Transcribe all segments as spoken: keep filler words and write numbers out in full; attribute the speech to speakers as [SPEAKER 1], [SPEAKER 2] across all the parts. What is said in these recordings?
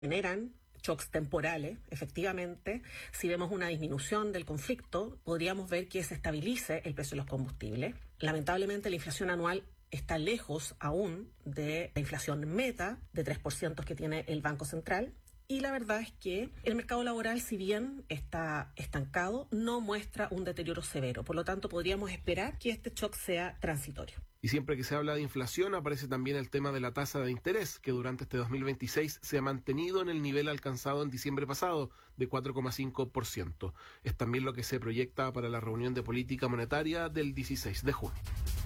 [SPEAKER 1] generan shocks temporales, efectivamente. Si vemos una disminución del conflicto, podríamos ver que se estabilice el precio de los combustibles. Lamentablemente, la inflación anual está lejos aún de la inflación meta de tres por ciento que tiene el Banco Central. Y la verdad es que el mercado laboral, si bien está estancado, no muestra un deterioro severo. Por lo tanto, podríamos esperar que este shock sea transitorio.
[SPEAKER 2] Y siempre que se habla de inflación, aparece también el tema de la tasa de interés, que durante este dos mil veintiséis se ha mantenido en el nivel alcanzado en diciembre pasado, de cuatro coma cinco por ciento. Es también lo que se proyecta para la reunión de política monetaria del dieciséis de junio.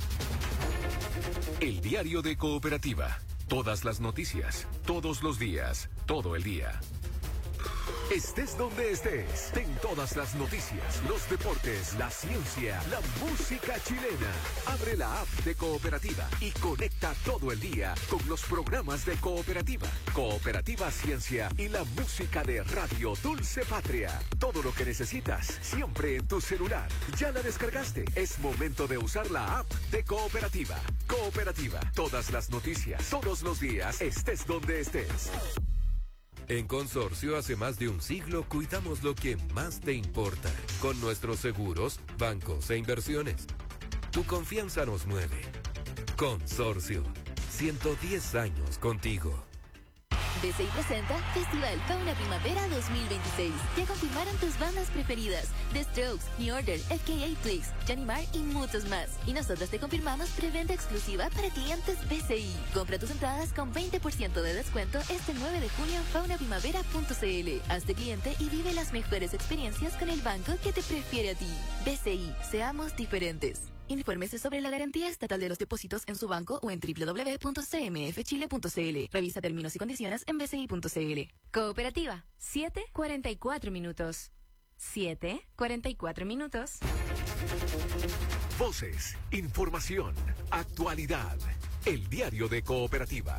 [SPEAKER 3] El diario de Cooperativa. Todas las noticias, todos los días, todo el día. Estés donde estés, ten todas las noticias, los deportes, la ciencia, la música chilena. Abre la app de Cooperativa y conecta todo el día con los programas de Cooperativa. Cooperativa Ciencia y la música de Radio Dulce Patria. Todo lo que necesitas, siempre en tu celular. ¿Ya la descargaste? Es momento de usar la app de Cooperativa. Cooperativa, todas las noticias, todos los días, estés donde estés. En Consorcio, hace más de un siglo, cuidamos lo que más te importa. Con nuestros seguros, bancos e inversiones. Tu confianza nos mueve. Consorcio, ciento diez años contigo.
[SPEAKER 4] B C I presenta Festival Fauna Primavera dos mil veintiséis. Ya confirmaron tus bandas preferidas: The Strokes, New Order, F K A Twigs, Johnny Marr y muchos más. Y nosotros te confirmamos preventa exclusiva para clientes B C I. Compra tus entradas con veinte por ciento de descuento este nueve de junio en fauna primavera punto c l. Hazte cliente y vive las mejores experiencias con el banco que te prefiere a ti. B C I, seamos diferentes. Infórmese sobre la garantía estatal de los depósitos en su banco o en doble u doble u doble u punto c m f chile punto c l. Revisa términos y condiciones en b c i punto c l.
[SPEAKER 5] Cooperativa, siete cuarenta y cuatro minutos. siete cuarenta y cuatro minutos.
[SPEAKER 3] Voces, información, actualidad. El diario de Cooperativa.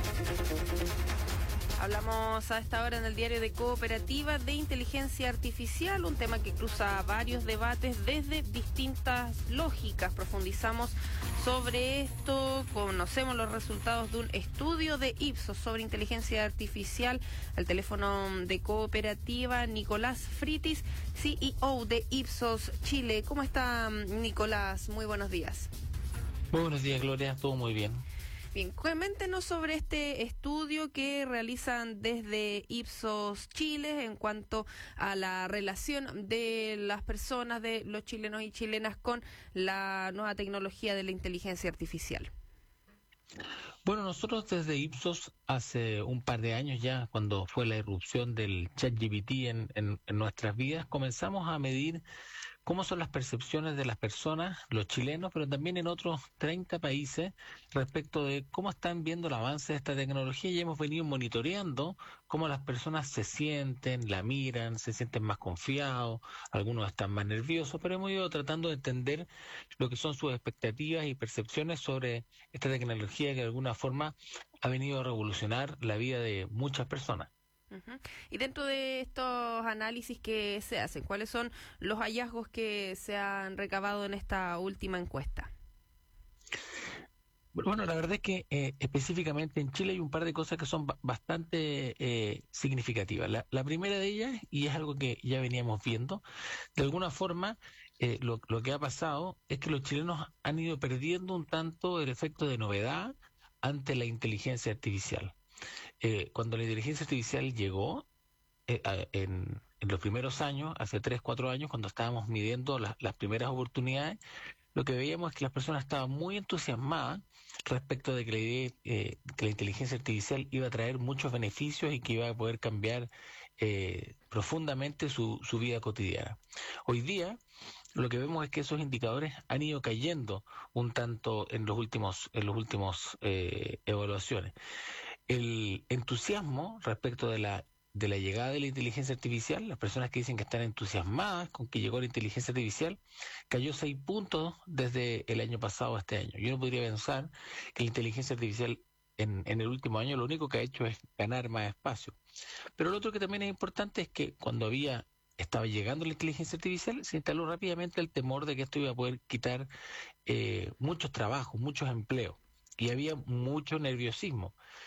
[SPEAKER 6] Hablamos a esta hora en el diario de Cooperativa de inteligencia artificial, un tema que cruza varios debates desde distintas lógicas. Profundizamos sobre esto, conocemos los resultados de un estudio de Ipsos sobre inteligencia artificial. Al teléfono de Cooperativa, Nicolás Fritis, C E O de Ipsos Chile. ¿Cómo está, Nicolás? Muy buenos días.
[SPEAKER 7] Muy buenos días, Gloria. Todo muy bien.
[SPEAKER 6] Bien, coméntenos sobre este estudio que realizan desde Ipsos Chile en cuanto a la relación de las personas, de los chilenos y chilenas con la nueva tecnología de la inteligencia artificial.
[SPEAKER 7] Bueno, nosotros desde Ipsos hace un par de años ya, cuando fue la irrupción del ChatGPT en, en, en nuestras vidas, comenzamos a medir cómo son las percepciones de las personas, los chilenos, pero también en otros treinta países, respecto de cómo están viendo el avance de esta tecnología, y hemos venido monitoreando cómo las personas se sienten, la miran, se sienten más confiados, algunos están más nerviosos, pero hemos ido tratando de entender lo que son sus expectativas y percepciones sobre esta tecnología que de alguna forma ha venido a revolucionar la vida de muchas personas.
[SPEAKER 6] Uh-huh. Y dentro de estos análisis que se hacen, ¿cuáles son los hallazgos que se han recabado en esta última encuesta?
[SPEAKER 7] Bueno, la verdad es que eh, específicamente en Chile hay un par de cosas que son b- bastante eh, significativas. La, la primera de ellas, y es algo que ya veníamos viendo, de alguna forma eh, lo, lo que ha pasado es que los chilenos han ido perdiendo un tanto el efecto de novedad ante la inteligencia artificial. Eh, cuando la inteligencia artificial llegó eh, a, en, en los primeros años, hace tres, cuatro años, cuando estábamos midiendo la, las primeras oportunidades, lo que veíamos es que las personas estaban muy entusiasmadas respecto de que la, idea, eh, que la inteligencia artificial iba a traer muchos beneficios y que iba a poder cambiar eh, profundamente su, su vida cotidiana. Hoy día lo que vemos es que esos indicadores han ido cayendo un tanto en los últimos en los últimos eh, evaluaciones. El entusiasmo respecto de la de la llegada de la inteligencia artificial, las personas que dicen que están entusiasmadas con que llegó la inteligencia artificial, cayó seis puntos desde el año pasado a este año. Yo no podría pensar que la inteligencia artificial en, en el último año lo único que ha hecho es ganar más espacio. Pero lo otro que también es importante es que cuando había estaba llegando la inteligencia artificial, se instaló rápidamente el temor de que esto iba a poder quitar eh, muchos trabajos, muchos empleos, y había mucho nerviosismo.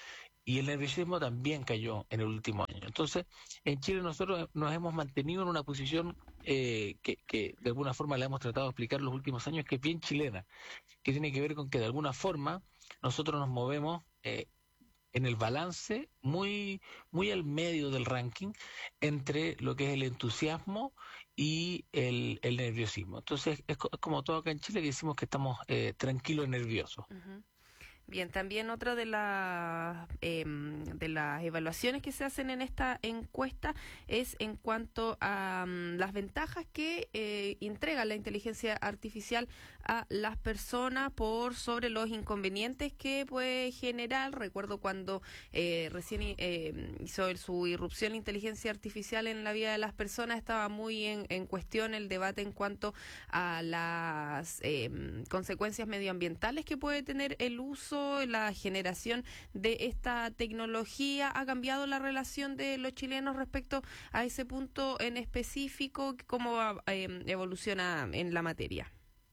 [SPEAKER 7] y el nerviosismo también cayó en el último año. Entonces, en Chile nosotros nos hemos mantenido en una posición eh, que, que de alguna forma le hemos tratado de explicar los últimos años, que es bien chilena, que tiene que ver con que de alguna forma nosotros nos movemos eh, en el balance muy, muy al medio del ranking entre lo que es el entusiasmo y el, el nerviosismo. Entonces, es, co- es como todo acá en Chile que decimos que estamos eh, tranquilos y nerviosos.
[SPEAKER 6] Ujú. Bien, también otra de las eh, de las evaluaciones que se hacen en esta encuesta es en cuanto a um, las ventajas que eh, entrega la inteligencia artificial a las personas por sobre los inconvenientes que puede generar. Recuerdo cuando eh, recién eh, hizo el, su irrupción la inteligencia artificial en la vida de las personas, estaba muy en, en cuestión el debate en cuanto a las eh, consecuencias medioambientales que puede tener el uso, la generación de esta tecnología. ¿Ha cambiado la relación de los chilenos respecto a ese punto en específico? ¿Cómo eh, evoluciona en la materia?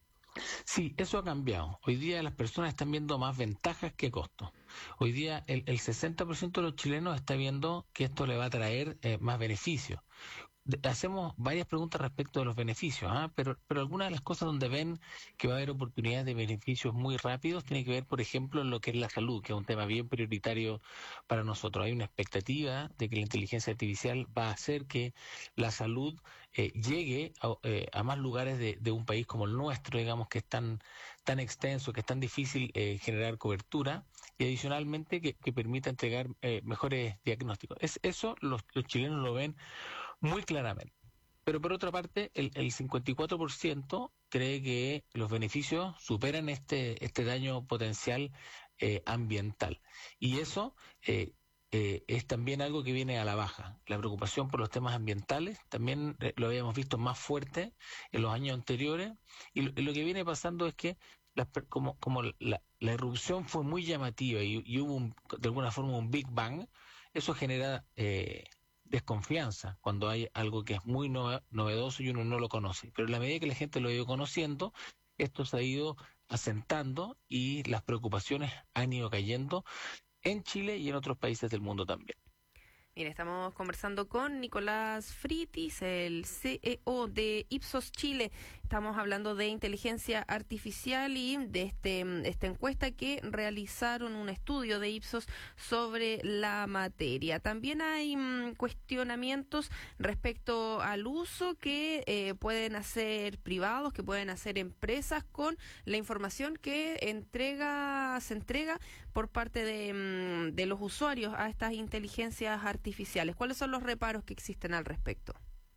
[SPEAKER 7] Sí, eso ha cambiado. Hoy día las personas están viendo más ventajas que costos. Hoy día el, el sesenta por ciento de los chilenos está viendo que esto le va a traer eh, más beneficios. De- Hacemos varias preguntas respecto de los beneficios, ¿ah? pero, pero algunas de las cosas donde ven que va a haber oportunidades de beneficios muy rápidos tiene que ver, por ejemplo, en lo que es la salud, que es un tema bien prioritario para nosotros. Hay una expectativa de que la inteligencia artificial va a hacer que la salud eh, llegue a, eh, a más lugares de, de un país como el nuestro, digamos, que es tan, tan extenso, que es tan difícil eh, generar cobertura, y adicionalmente que, que permita entregar eh, mejores diagnósticos. Es, eso los, los chilenos lo ven muy claramente. Pero por otra parte, el, el cincuenta y cuatro por ciento cree que los beneficios superan este, este daño potencial eh, ambiental. Y eso eh, eh, es también algo que viene a la baja. La preocupación por los temas ambientales también eh, lo habíamos visto más fuerte en los años anteriores. Y lo, y lo que viene pasando es que las per- como, como la, la erupción fue muy llamativa y, y hubo un- de alguna forma un Big Bang, eso genera eh, desconfianza cuando hay algo que es muy nove- novedoso y uno no lo conoce. Pero en la medida que la gente lo ha ido conociendo, esto se ha ido asentando y las preocupaciones han ido cayendo en Chile y en otros países del mundo también.
[SPEAKER 6] Mira, estamos conversando con Nicolás Fritis, el C E O de Ipsos Chile. Estamos hablando de inteligencia artificial y de este esta encuesta que realizaron un estudio de Ipsos sobre la materia. También hay mm, cuestionamientos respecto al uso que eh, pueden hacer privados, que pueden hacer empresas con la información que entrega se entrega por parte de, mm, de los usuarios a estas inteligencias artificiales. ¿Cuáles son los reparos que existen al respecto?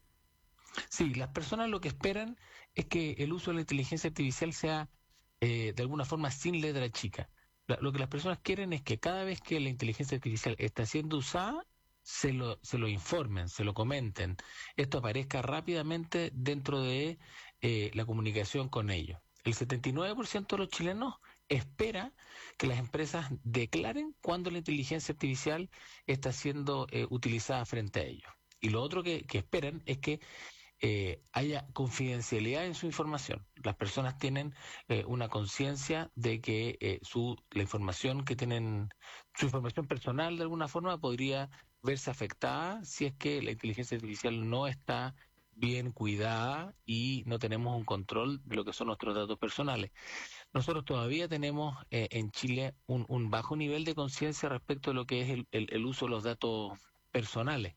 [SPEAKER 7] Sí, las personas lo que esperan es que el uso de la inteligencia artificial sea eh, de alguna forma sin letra chica. La- lo que las personas quieren es que cada vez que la inteligencia artificial está siendo usada, se lo, se lo informen, se lo comenten. Esto aparezca rápidamente dentro de eh, la comunicación con ellos. El setenta y nueve por ciento de los chilenos espera que las empresas declaren cuando la inteligencia artificial está siendo eh, utilizada frente a ellos. Y lo otro que, que esperan es que eh, haya confidencialidad en su información. Las personas tienen eh, una conciencia de que eh, su la información que tienen, su información personal de alguna forma podría verse afectada si es que la inteligencia artificial no está bien cuidada y no tenemos un control de lo que son nuestros datos personales. Nosotros todavía tenemos eh, en Chile un, un bajo nivel de conciencia respecto a lo que es el, el- el uso de los datos personales.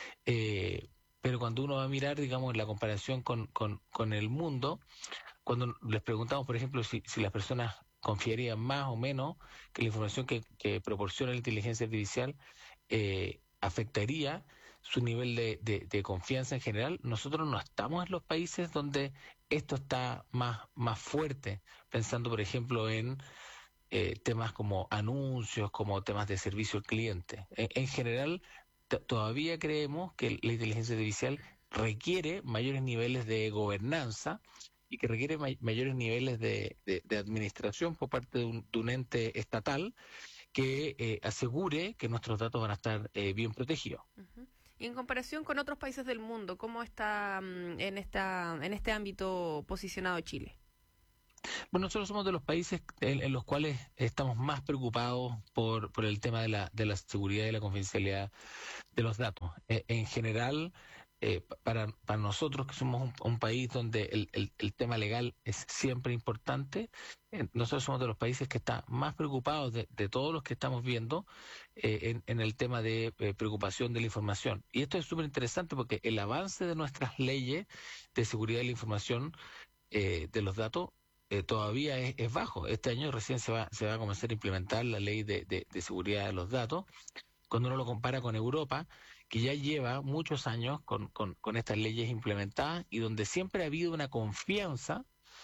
[SPEAKER 7] Eh, pero cuando uno va a mirar, digamos, la comparación con, con, con el mundo, cuando les preguntamos, por ejemplo, si, si las personas confiarían más o menos que la información que, que proporciona la inteligencia artificial eh, afectaría su nivel de, de, de confianza en general, nosotros no estamos en los países donde esto está más, más fuerte, pensando, por ejemplo, en eh, temas como anuncios, como temas de servicio al cliente. En, en general, t- todavía creemos que la inteligencia artificial requiere mayores niveles de gobernanza y que requiere may- mayores niveles de, de- de administración por parte de un, de un ente estatal que eh, asegure que nuestros datos van a estar eh, bien protegidos.
[SPEAKER 6] Ujú. Y en comparación con otros países del mundo, ¿cómo está mm, en esta en este ámbito posicionado Chile?
[SPEAKER 7] Bueno, nosotros somos de los países en, en los cuales estamos más preocupados por, por el tema de la, de la seguridad y la confidencialidad de los datos. Eh, en general, eh, para, para nosotros que somos un, un país donde el, el, el tema legal es siempre importante, eh, nosotros somos de los países que están más preocupados de, de todos los que estamos viendo eh, en, en el tema de eh, preocupación de la información. Y esto es súper interesante porque el avance de nuestras leyes de seguridad de la información eh, de los datos Eh, todavía es, es bajo. Este año recién se va, se va a comenzar a implementar la ley de, de, de seguridad de los datos. Cuando uno lo compara con Europa, que ya lleva muchos años con, con, con estas leyes implementadas y donde siempre ha habido una confianza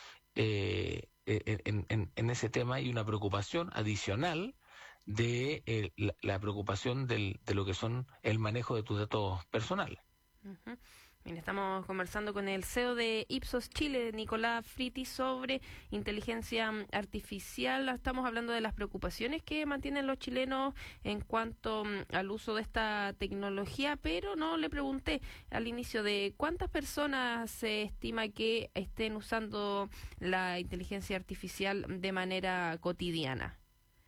[SPEAKER 7] eh, en, en, en ese tema y una preocupación adicional de eh, la, la preocupación del, de lo que son el manejo de tus datos personales.
[SPEAKER 6] Uh-huh. Bien, estamos conversando con el C E O de Ipsos Chile, Nicolás Fritis, sobre inteligencia artificial. Estamos hablando de las preocupaciones que mantienen los chilenos en cuanto al uso de esta tecnología, pero no le pregunté al inicio de cuántas personas se estima que estén usando la inteligencia artificial de manera cotidiana.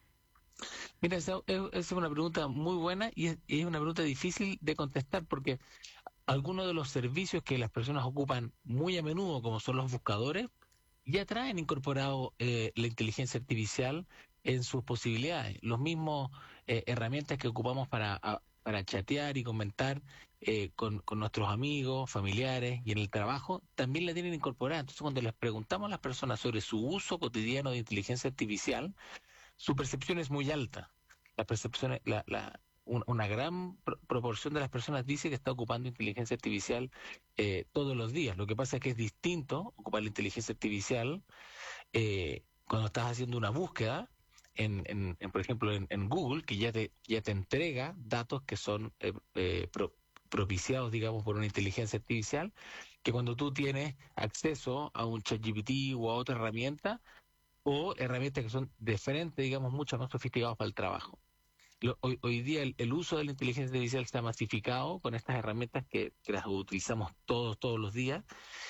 [SPEAKER 7] Mira, esa es una pregunta muy buena y es, es una pregunta difícil de contestar porque algunos de los servicios que las personas ocupan muy a menudo, como son los buscadores, ya traen incorporado eh, la inteligencia artificial en sus posibilidades. Los mismos eh, herramientas que ocupamos para, a, para chatear y comentar eh, con, con nuestros amigos, familiares y en el trabajo, también la tienen incorporada. Entonces, cuando les preguntamos a las personas sobre su uso cotidiano de inteligencia artificial, su percepción es muy alta. La percepción, la, la una gran pro- proporción de las personas dice que está ocupando inteligencia artificial eh, todos los días. Lo que pasa es que es distinto ocupar la inteligencia artificial eh, cuando estás haciendo una búsqueda, en, en, en por ejemplo, en, en Google, que ya te ya te entrega datos que son eh, eh, pro- propiciados, digamos, por una inteligencia artificial, que cuando tú tienes acceso a un ChatGPT o a otra herramienta, o herramientas que son diferentes, digamos, mucho más sofisticadas para el trabajo. Hoy, hoy día el, el uso de la inteligencia artificial está masificado con estas herramientas que, que las utilizamos todos, todos los días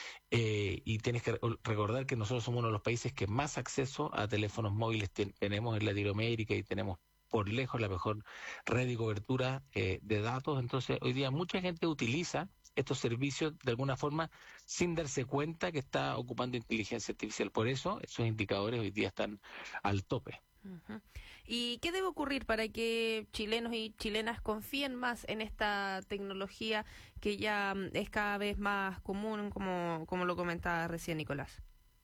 [SPEAKER 7] eh, y tienes que recordar que nosotros somos uno de los países que más acceso a teléfonos móviles ten, tenemos en Latinoamérica y tenemos por lejos la mejor red y cobertura eh, de datos. Entonces hoy día mucha gente utiliza estos servicios de alguna forma sin darse cuenta que está ocupando inteligencia artificial. Por eso esos indicadores hoy día están al tope.
[SPEAKER 6] Uh-huh. ¿Y qué debe ocurrir para que chilenos y chilenas confíen más en esta tecnología que ya es cada vez más común, como, como lo comentaba recién Nicolás?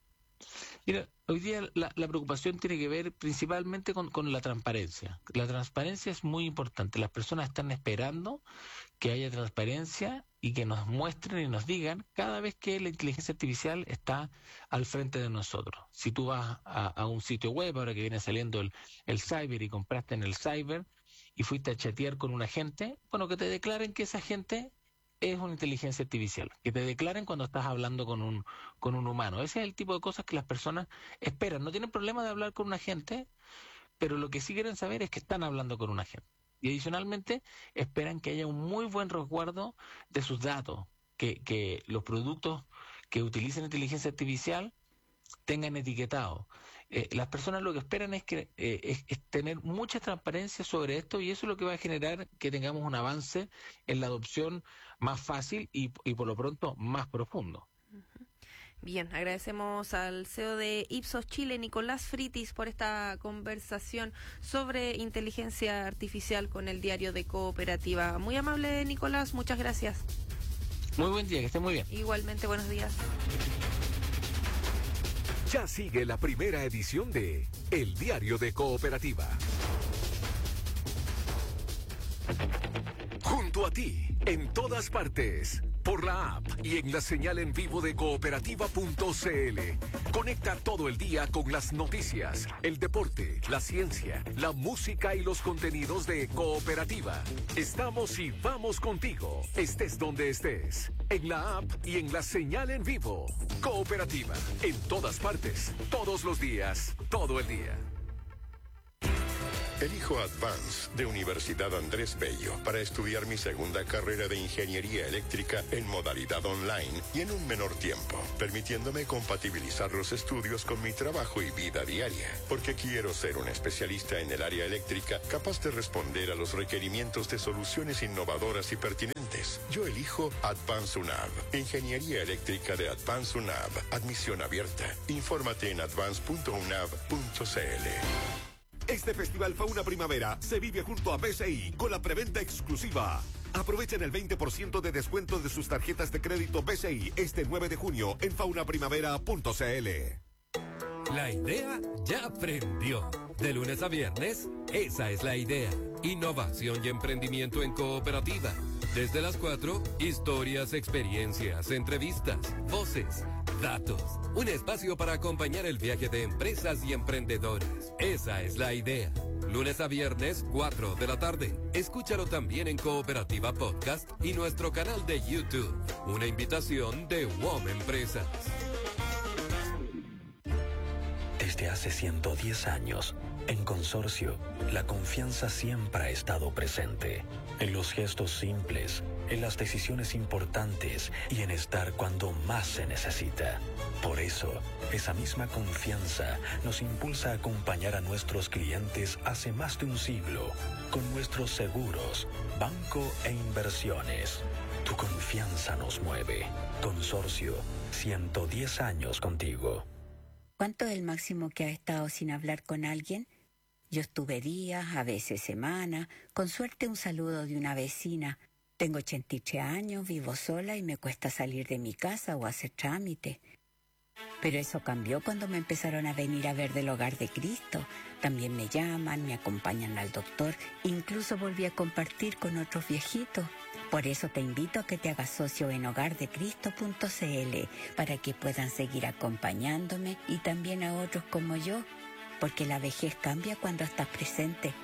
[SPEAKER 7] Mira, hoy día la, la preocupación tiene que ver principalmente con, con la transparencia. La transparencia es muy importante. Las personas están esperando que haya transparencia y que nos muestren y nos digan cada vez que la inteligencia artificial está al frente de nosotros. Si tú vas a, a un sitio web, ahora que viene saliendo el, el cyber y compraste en el cyber y fuiste a chatear con una gente, bueno, que te declaren que esa gente es una inteligencia artificial, que te declaren cuando estás hablando con un con un humano. Ese es el tipo de cosas que las personas esperan. No tienen problema de hablar con una gente, pero lo que sí quieren saber es que están hablando con una gente. Y adicionalmente esperan que haya un muy buen resguardo de sus datos, que, que los productos que utilicen inteligencia artificial tengan etiquetado. Eh, las personas lo que esperan es que eh, es, es tener mucha transparencia sobre esto y eso es lo que va a generar que tengamos un avance en la adopción más fácil y, y por lo pronto más profundo.
[SPEAKER 6] Bien, agradecemos al C E O de Ipsos Chile, Nicolás Fritis, por esta conversación sobre inteligencia artificial con el diario de Cooperativa. Muy amable, Nicolás, muchas gracias.
[SPEAKER 7] Muy buen día, que esté muy bien.
[SPEAKER 6] Igualmente, buenos días.
[SPEAKER 3] Ya sigue la primera edición de El Diario de Cooperativa. Junto a ti, en todas partes, por la app y en la señal en vivo de cooperativa punto c l. Conecta todo el día con las noticias, el deporte, la ciencia, la música y los contenidos de Cooperativa. Estamos y vamos contigo, estés donde estés, en la app y en la señal en vivo. Cooperativa, en todas partes, todos los días, todo el día.
[SPEAKER 8] Elijo Advance de Universidad Andrés Bello para estudiar mi segunda carrera de ingeniería eléctrica en modalidad online y en un menor tiempo, permitiéndome compatibilizar los estudios con mi trabajo y vida diaria, porque quiero ser un especialista en el área eléctrica capaz de responder a los requerimientos de soluciones innovadoras y pertinentes. Yo elijo Advance UNAV, Ingeniería Eléctrica de Advance UNAV, admisión abierta. Infórmate en advance punto unav punto c l.
[SPEAKER 3] Este Festival Fauna Primavera se vive junto a B C I con la preventa exclusiva. Aprovechen el veinte por ciento de descuento de sus tarjetas de crédito B C I este nueve de junio en fauna primavera punto c l.
[SPEAKER 9] La idea ya prendió. De lunes a viernes, esa es la idea. Innovación y emprendimiento en cooperativa. Desde las cuatro, historias, experiencias, entrevistas, voces, datos. Un espacio para acompañar el viaje de empresas y emprendedores. Esa es la idea. Lunes a viernes, cuatro de la tarde. Escúchalo también en Cooperativa Podcast y nuestro canal de YouTube. Una invitación de W O M Empresas.
[SPEAKER 10] Desde hace ciento diez años, en Consorcio, la confianza siempre ha estado presente. En los gestos simples, en las decisiones importantes y en estar cuando más se necesita. Por eso, esa misma confianza nos impulsa a acompañar a nuestros clientes hace más de un siglo con nuestros seguros, banco e inversiones. Tu confianza nos mueve. Consorcio, ciento diez años contigo.
[SPEAKER 11] ¿Cuánto es el máximo que has estado sin hablar con alguien? Yo estuve días, a veces semanas, con suerte un saludo de una vecina. Tengo ochenta y tres años, vivo sola y me cuesta salir de mi casa o hacer trámite. Pero eso cambió cuando me empezaron a venir a ver del Hogar de Cristo. También me llaman, me acompañan al doctor, incluso volví a compartir con otros viejitos. Por eso te invito a que te hagas socio en hogar de cristo punto c l para que puedan seguir acompañándome y también a otros como yo, porque la vejez cambia cuando estás presente.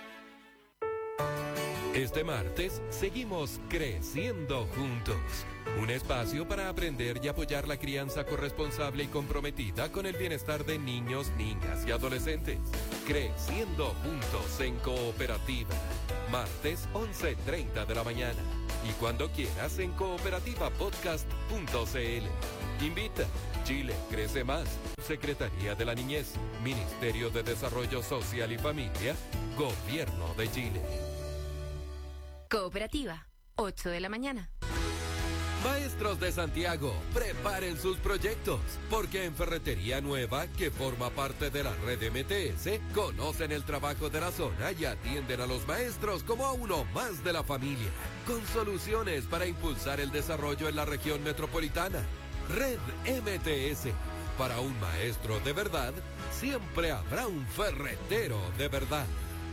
[SPEAKER 9] Este martes seguimos creciendo juntos. Un espacio para aprender y apoyar la crianza corresponsable y comprometida con el bienestar de niños, niñas y adolescentes. Creciendo juntos en cooperativa. Martes once treinta de la mañana. Y cuando quieras en cooperativa podcast punto c l. Invita. Chile crece más. Secretaría de la Niñez. Ministerio de Desarrollo Social y Familia. Gobierno de Chile.
[SPEAKER 5] Cooperativa, ocho de la mañana.
[SPEAKER 9] Maestros de Santiago, preparen sus proyectos, porque en Ferretería Nueva, que forma parte de la red M T S, conocen el trabajo de la zona y atienden a los maestros como a uno más de la familia, con soluciones para impulsar el desarrollo en la región metropolitana. Red M T S, para un maestro de verdad, siempre habrá un ferretero de verdad.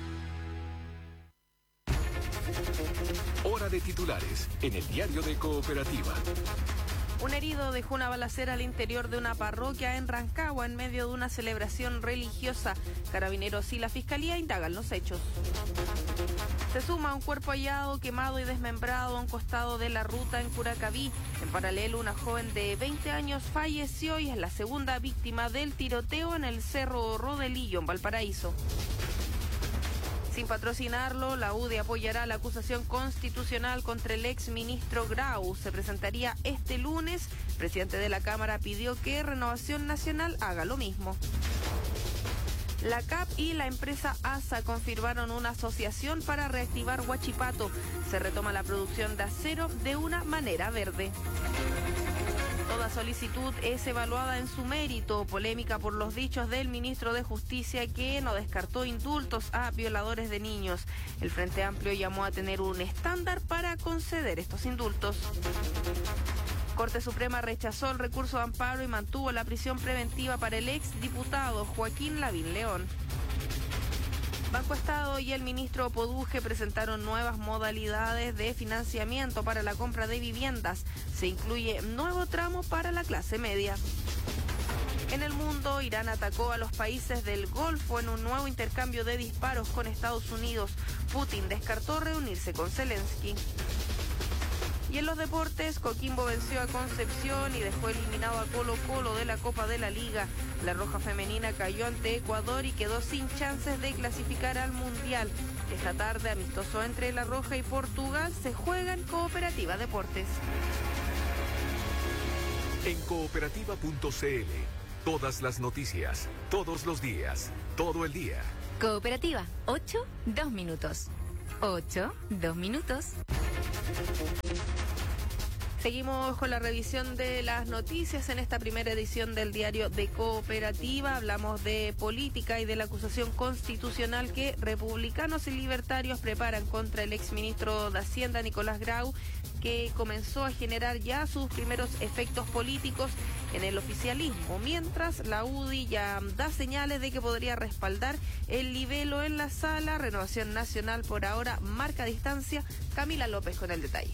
[SPEAKER 3] Hora de titulares en el diario de Cooperativa.
[SPEAKER 6] Un herido dejó una balacera al interior de una parroquia en Rancagua en medio de una celebración religiosa. Carabineros y la Fiscalía indagan los hechos. Se suma un cuerpo hallado, quemado y desmembrado a un costado de la ruta en Curacaví. En paralelo, una joven de veinte años falleció y es la segunda víctima del tiroteo en el Cerro Rodelillo, en Valparaíso. Sin patrocinarlo, la U D I apoyará la acusación constitucional contra el ex ministro Grau. Se presentaría este lunes. El presidente de la Cámara pidió que Renovación Nacional haga lo mismo. La C A P y la empresa A S A confirmaron una asociación para reactivar Huachipato. Se retoma la producción de acero de una manera verde. Toda solicitud es evaluada en su mérito. Polémica por los dichos del ministro de Justicia que no descartó indultos a violadores de niños. El Frente Amplio llamó a tener un estándar para conceder estos indultos. Corte Suprema rechazó el recurso de amparo y mantuvo la prisión preventiva para el ex diputado Joaquín Lavín León. Banco Estado y el ministro Poduje presentaron nuevas modalidades de financiamiento para la compra de viviendas. Se incluye nuevo tramo para la clase media. En el mundo, Irán atacó a los países del Golfo en un nuevo intercambio de disparos con Estados Unidos. Putin descartó reunirse con Zelensky. Y en los deportes, Coquimbo venció a Concepción y dejó eliminado a Colo Colo de la Copa de la Liga. La Roja Femenina cayó ante Ecuador y quedó sin chances de clasificar al Mundial. Esta tarde, amistoso entre La Roja y Portugal, se juega en Cooperativa Deportes.
[SPEAKER 3] En cooperativa punto c l, todas las noticias, todos los días, todo el día.
[SPEAKER 5] Cooperativa, ocho, dos minutos. ocho, dos minutos.
[SPEAKER 6] Seguimos con la revisión de las noticias en esta primera edición del diario de Cooperativa. Hablamos de política y de la acusación constitucional que republicanos y libertarios preparan contra el exministro de Hacienda, Nicolás Grau, que comenzó a generar ya sus primeros efectos políticos en el oficialismo, mientras la U D I ya da señales de que podría respaldar el libelo en la sala. Renovación Nacional por ahora marca distancia. Camila López con el detalle.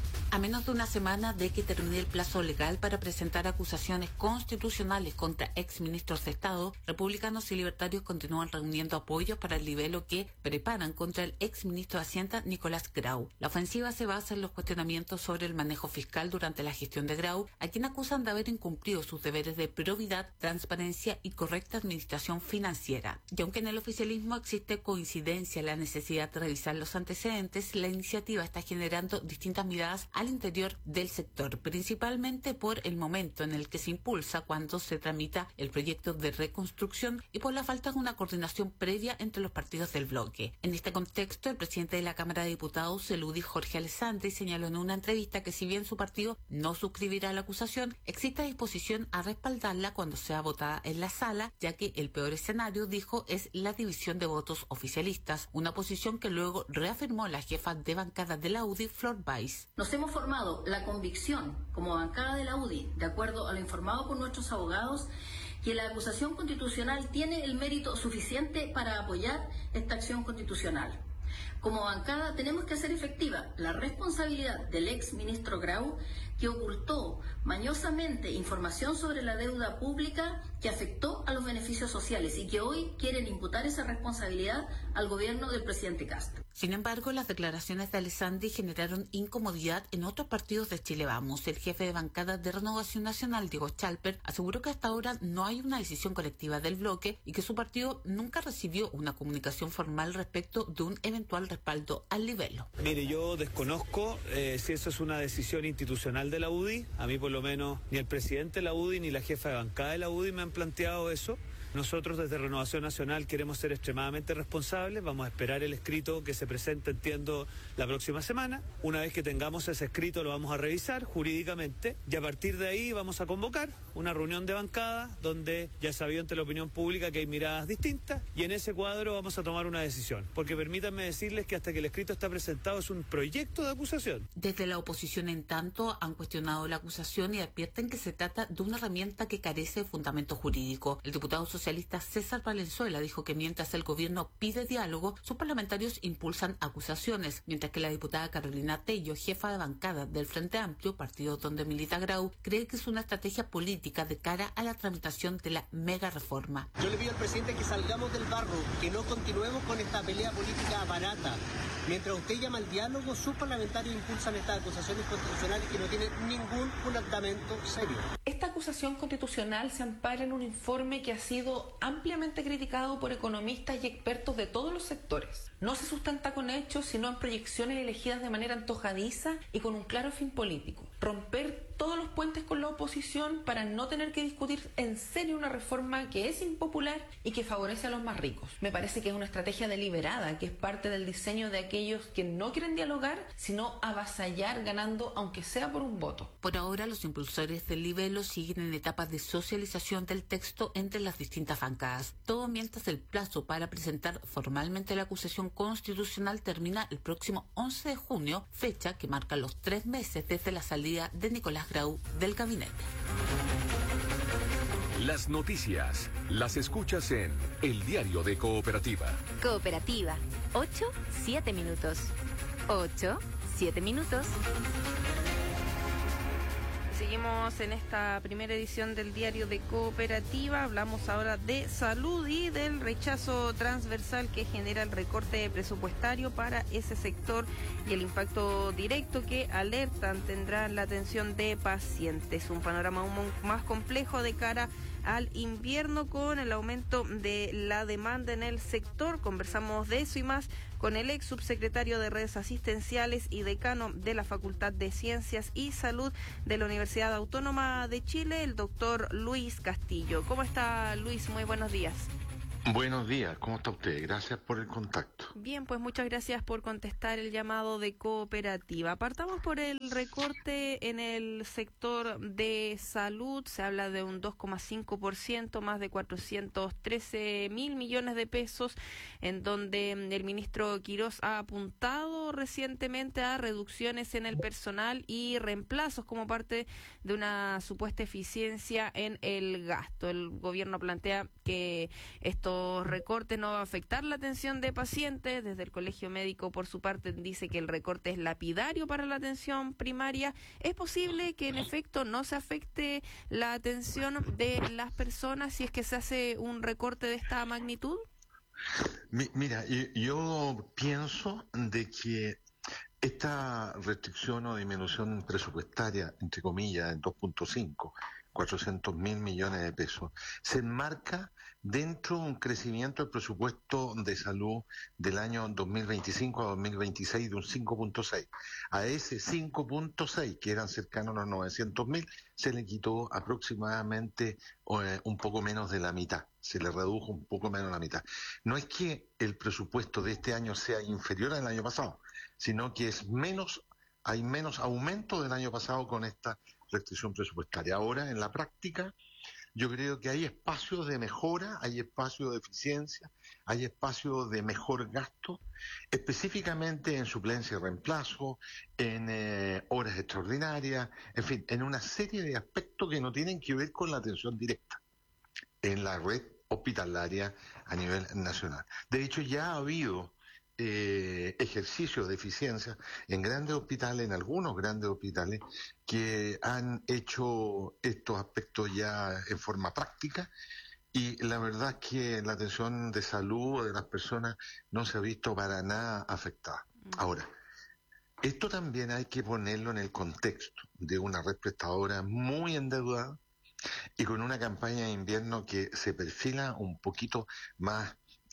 [SPEAKER 12] A menos de una semana de que termine el plazo legal para presentar acusaciones constitucionales contra exministros de Estado, republicanos y libertarios continúan reuniendo apoyos para el libelo que preparan contra el exministro de Hacienda, Nicolás Grau. La ofensiva se basa en los cuestionamientos sobre el manejo fiscal durante la gestión de Grau, a quien acusan de haber incumplido sus deberes de probidad, transparencia y correcta administración financiera. Y aunque en el oficialismo existe coincidencia en la necesidad de revisar los antecedentes, la iniciativa está generando distintas miradas al interior del sector, principalmente por el momento en el que se impulsa cuando se tramita el proyecto de reconstrucción y por la falta de una coordinación previa entre los partidos del bloque. En este contexto, el presidente de la Cámara de Diputados, el U D I, Jorge Alessandri, señaló en una entrevista que si bien su partido no suscribirá la acusación, existe disposición a respaldarla cuando sea votada en la sala, ya que el peor escenario, dijo, es la división de votos oficialistas, una posición que luego reafirmó la jefa de bancada de la U D I, Flor Weiss.
[SPEAKER 13] Nos hemos formado la convicción como bancada de la U D I, de acuerdo a lo informado por nuestros abogados, que la acusación constitucional tiene el mérito suficiente para apoyar esta acción constitucional. Como bancada tenemos que hacer efectiva la responsabilidad del ex ministro Grau, que ocultó mañosamente información sobre la deuda pública que afectó a los beneficios sociales y que hoy quieren imputar esa responsabilidad al gobierno del presidente Castro.
[SPEAKER 12] Sin embargo, las declaraciones de Alessandri generaron incomodidad en otros partidos de Chile Vamos. El jefe de bancada de Renovación Nacional, Diego Chalper, aseguró que hasta ahora no hay una decisión colectiva del bloque y que su partido nunca recibió una comunicación formal respecto de un eventual respaldo al libelo.
[SPEAKER 14] Mire, yo desconozco eh, si eso es una decisión institucional de la U D I. A mí por lo menos ni el presidente de la U D I ni la jefa de bancada de la U D I me han planteado eso. Nosotros desde Renovación Nacional queremos ser extremadamente responsables, vamos a esperar el escrito que se presente, entiendo, la próxima semana. Una vez que tengamos ese escrito lo vamos a revisar jurídicamente y a partir de ahí vamos a convocar una reunión de bancada donde ya sabido ante la opinión pública que hay miradas distintas y en ese cuadro vamos a tomar una decisión. Porque permítanme decirles que hasta que el escrito está presentado es un proyecto de acusación.
[SPEAKER 12] Desde la oposición, en tanto, han cuestionado la acusación y advierten que se trata de una herramienta que carece de fundamento jurídico. El diputado socialista César Valenzuela dijo que mientras el gobierno pide diálogo, sus parlamentarios impulsan acusaciones, mientras que la diputada Carolina Tello, jefa de bancada del Frente Amplio, partido donde milita Grau, cree que es una estrategia política de cara a la tramitación de la mega reforma.
[SPEAKER 15] Yo le pido al presidente que salgamos del barro, que no continuemos con esta pelea política barata. Mientras usted llama al diálogo, sus parlamentarios impulsan estas acusaciones constitucionales que no tienen ningún fundamento serio.
[SPEAKER 16] Esta acusación constitucional se ampara en un informe que ha sido ampliamente criticado por economistas y expertos de todos los sectores. No se sustenta con hechos, sino en proyecciones elegidas de manera antojadiza y con un claro fin político. Romper todos los puentes con la oposición para no tener que discutir en serio una reforma que es impopular y que favorece a los más ricos. Me parece que es una estrategia deliberada, que es parte del diseño de aquellos que no quieren dialogar, sino avasallar ganando aunque sea por un voto.
[SPEAKER 12] Por ahora, los impulsores del libelo siguen en etapas de socialización del texto entre las distintas bancadas. Todo mientras el plazo para presentar formalmente la acusación constitucional termina el próximo once de junio, fecha que marca los tres meses desde la salida de Nicolás Grau del gabinete.
[SPEAKER 3] Las noticias las escuchas en El Diario de Cooperativa.
[SPEAKER 5] Cooperativa, ocho, siete minutos. ocho, siete minutos.
[SPEAKER 6] Seguimos en esta primera edición del Diario de Cooperativa. Hablamos ahora de salud y del rechazo transversal que genera el recorte presupuestario para ese sector y el impacto directo que alertan tendrá la atención de pacientes. Un panorama aún más complejo de cara al invierno con el aumento de la demanda en el sector. Conversamos de eso y más con el ex subsecretario de Redes Asistenciales y decano de la Facultad de Ciencias y Salud de la Universidad Autónoma de Chile, el doctor Luis Castillo. ¿Cómo está, Luis? Muy buenos días.
[SPEAKER 17] Buenos días, ¿cómo está usted? Gracias por el contacto.
[SPEAKER 6] Bien, pues muchas gracias por contestar el llamado de Cooperativa. Partamos por el recorte en el sector de salud. Se habla de un dos coma cinco por ciento, más de cuatrocientos trece mil millones de pesos, en donde el ministro Quirós ha apuntado recientemente a reducciones en el personal y reemplazos como parte de una supuesta eficiencia en el gasto. El gobierno plantea que esto recortes no va a afectar la atención de pacientes. Desde el Colegio Médico, por su parte, dice que el recorte es lapidario para la atención primaria. ¿Es posible que en efecto no se afecte la atención de las personas si es que se hace un recorte de esta magnitud?
[SPEAKER 17] Mi, mira, yo, yo pienso de que esta restricción o disminución presupuestaria, entre comillas, en dos punto cinco, cuatrocientos mil millones de pesos, se enmarca dentro de un crecimiento del presupuesto de salud del año dos mil veinticinco a dos mil veintiséis de un cinco punto seis. A ese cinco punto seis, que eran cercanos a los novecientos mil, se le quitó aproximadamente eh, un poco menos de la mitad, se le redujo un poco menos de la mitad. No es que el presupuesto de este año sea inferior al año pasado, sino que es menos, hay menos aumento del año pasado con esta restricción presupuestaria. Ahora, en la práctica, yo creo que hay espacios de mejora, hay espacios de eficiencia, hay espacios de mejor gasto, específicamente en suplencia y reemplazo, en eh, horas extraordinarias, en fin, en una serie de aspectos que no tienen que ver con la atención directa en la red hospitalaria a nivel nacional. De hecho, ya ha habido Eh, ejercicios de eficiencia en grandes hospitales, en algunos grandes hospitales, que han hecho estos aspectos ya en forma práctica, y la verdad es que la atención de salud de las personas no se ha visto para nada afectada. Ahora, esto también hay que ponerlo en el contexto de una red prestadora muy endeudada y con una campaña de invierno que se perfila un poquito más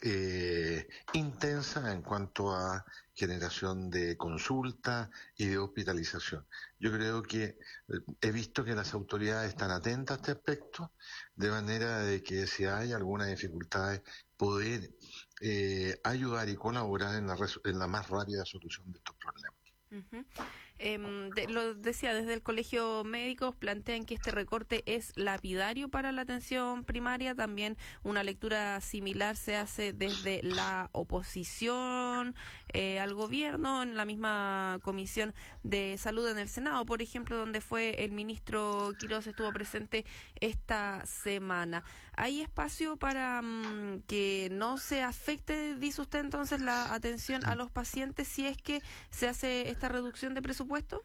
[SPEAKER 17] Eh, intensa en cuanto a generación de consulta y de hospitalización. Yo creo que eh, he visto que las autoridades están atentas a este aspecto, de manera de que si hay alguna dificultad, poder eh, ayudar y colaborar en la, en la más rápida solución de estos problemas.
[SPEAKER 6] Uh-huh. Eh, de, lo decía, desde el Colegio Médico plantean que este recorte es lapidario para la atención primaria. También una lectura similar se hace desde la oposición eh, al gobierno, en la misma Comisión de Salud en el Senado, por ejemplo, donde fue el ministro Quirós, estuvo presente esta semana. ¿Hay espacio para um, que no se afecte, dice usted entonces, la atención a los pacientes si es que se hace esta reducción de presupuesto? ¿Puesto?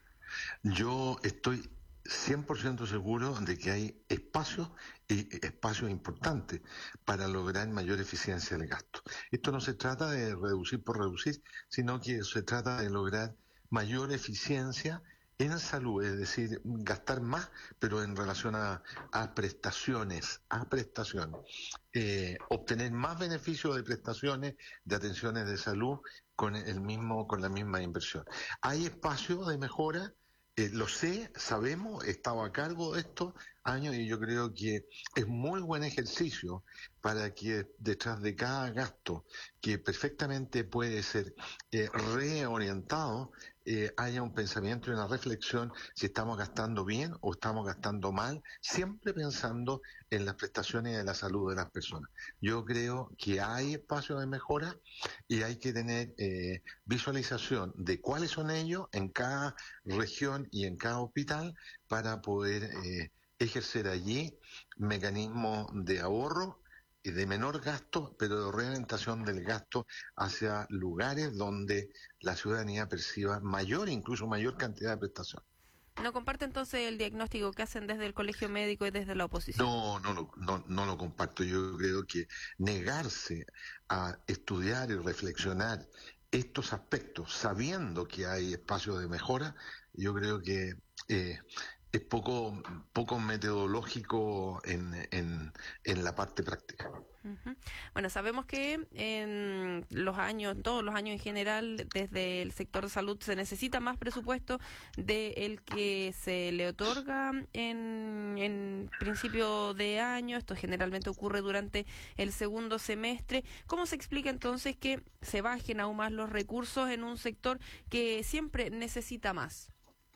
[SPEAKER 17] Yo estoy cien por ciento seguro de que hay espacios y espacios importantes para lograr mayor eficiencia del gasto. Esto no se trata de reducir por reducir, sino que se trata de lograr mayor eficiencia en salud, es decir, gastar más, pero en relación a, a prestaciones, a prestaciones, eh, obtener más beneficios de prestaciones, de atenciones de salud con el mismo, con la misma inversión. Hay espacios de mejora, eh, lo sé, sabemos, he estado a cargo de estos años y yo creo que es muy buen ejercicio para que detrás de cada gasto, que perfectamente puede ser eh, reorientado, eh, haya un pensamiento y una reflexión si estamos gastando bien o estamos gastando mal, siempre pensando en las prestaciones de la salud de las personas. Yo creo que hay espacio de mejora y hay que tener eh, visualización de cuáles son ellos en cada región y en cada hospital para poder eh, ejercer allí mecanismos de ahorro y de menor gasto, pero de reorientación del gasto hacia lugares donde la ciudadanía perciba mayor, incluso mayor cantidad de prestación.
[SPEAKER 6] ¿No comparte entonces el diagnóstico que hacen desde el Colegio Médico y desde la oposición?
[SPEAKER 17] No, no, lo- no, no lo comparto. Yo creo que negarse a estudiar y reflexionar estos aspectos, sabiendo que hay espacios de mejora, yo creo que eh, es poco, poco metodológico en, en, en la parte práctica.
[SPEAKER 6] Ujú. Bueno, sabemos que en los años, todos los años en general, desde el sector de salud se necesita más presupuesto del que se le otorga en, en principio de año. Esto generalmente ocurre durante el segundo semestre. ¿Cómo se explica entonces que se bajen aún más los recursos en un sector que siempre necesita más?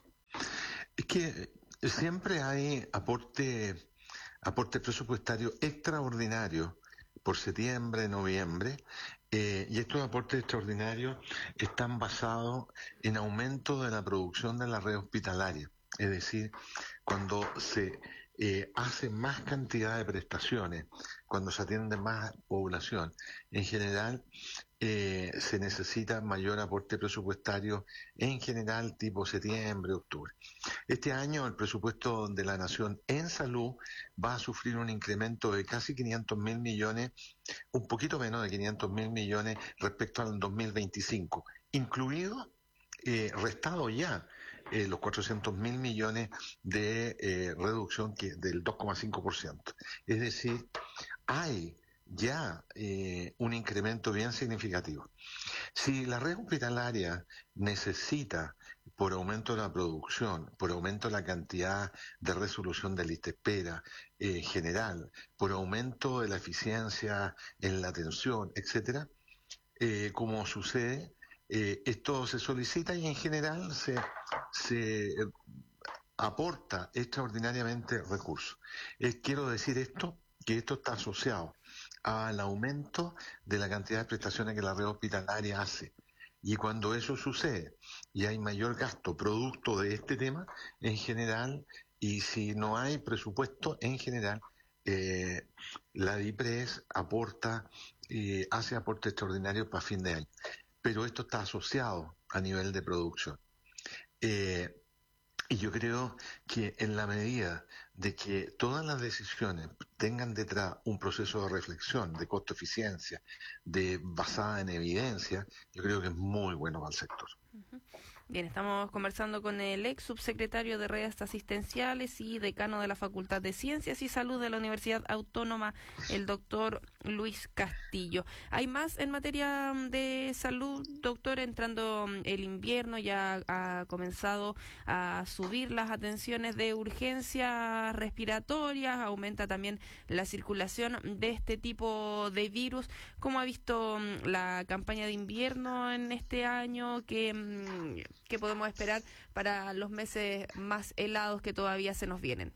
[SPEAKER 17] Es que siempre hay aporte, aporte presupuestario extraordinario por septiembre, noviembre, eh, y estos aportes extraordinarios están basados en aumento de la producción de la red hospitalaria. Es decir, cuando se eh, hace más cantidad de prestaciones, cuando se atiende más población, en general eh, se necesita mayor aporte presupuestario, en general tipo septiembre, octubre. Este año el presupuesto de la Nación en salud va a sufrir un incremento de casi quinientos mil millones, un poquito menos de quinientos mil millones respecto al dos mil veinticinco, incluido, eh, restado ya, eh, los cuatrocientos mil millones de eh, reducción que, del dos coma cinco por ciento. Es decir, hay ya eh, un incremento bien significativo. Si la red hospitalaria necesita, por aumento de la producción, por aumento de la cantidad de resolución de lista de espera eh, general, por aumento de la eficiencia en la atención, etcétera, eh, como sucede, eh, esto se solicita y en general se, se eh, aporta extraordinariamente recursos. Eh, quiero decir esto, que esto está asociado al aumento de la cantidad de prestaciones que la red hospitalaria hace. Y cuando eso sucede y hay mayor gasto producto de este tema, en general, y si no hay presupuesto, en general, eh, la DIPRES aporta, eh, hace aporte extraordinario para fin de año. Pero esto está asociado a nivel de producción. Eh, Y yo creo que en la medida de que todas las decisiones tengan detrás un proceso de reflexión, de costo-eficiencia, de basada en evidencia, yo creo que es muy bueno para el sector.
[SPEAKER 6] Uh-huh. Bien, estamos conversando con el ex subsecretario de Redes Asistenciales y decano de la Facultad de Ciencias y Salud de la Universidad Autónoma, el doctor Luis Castillo. ¿Hay más en materia de salud, doctor? Entrando el invierno, ya ha comenzado a subir las atenciones de urgencias respiratorias, aumenta también la circulación de este tipo de virus. ¿Cómo ha visto la campaña de invierno en este año? ¿Qué, qué podemos esperar para los meses más helados que todavía se nos vienen?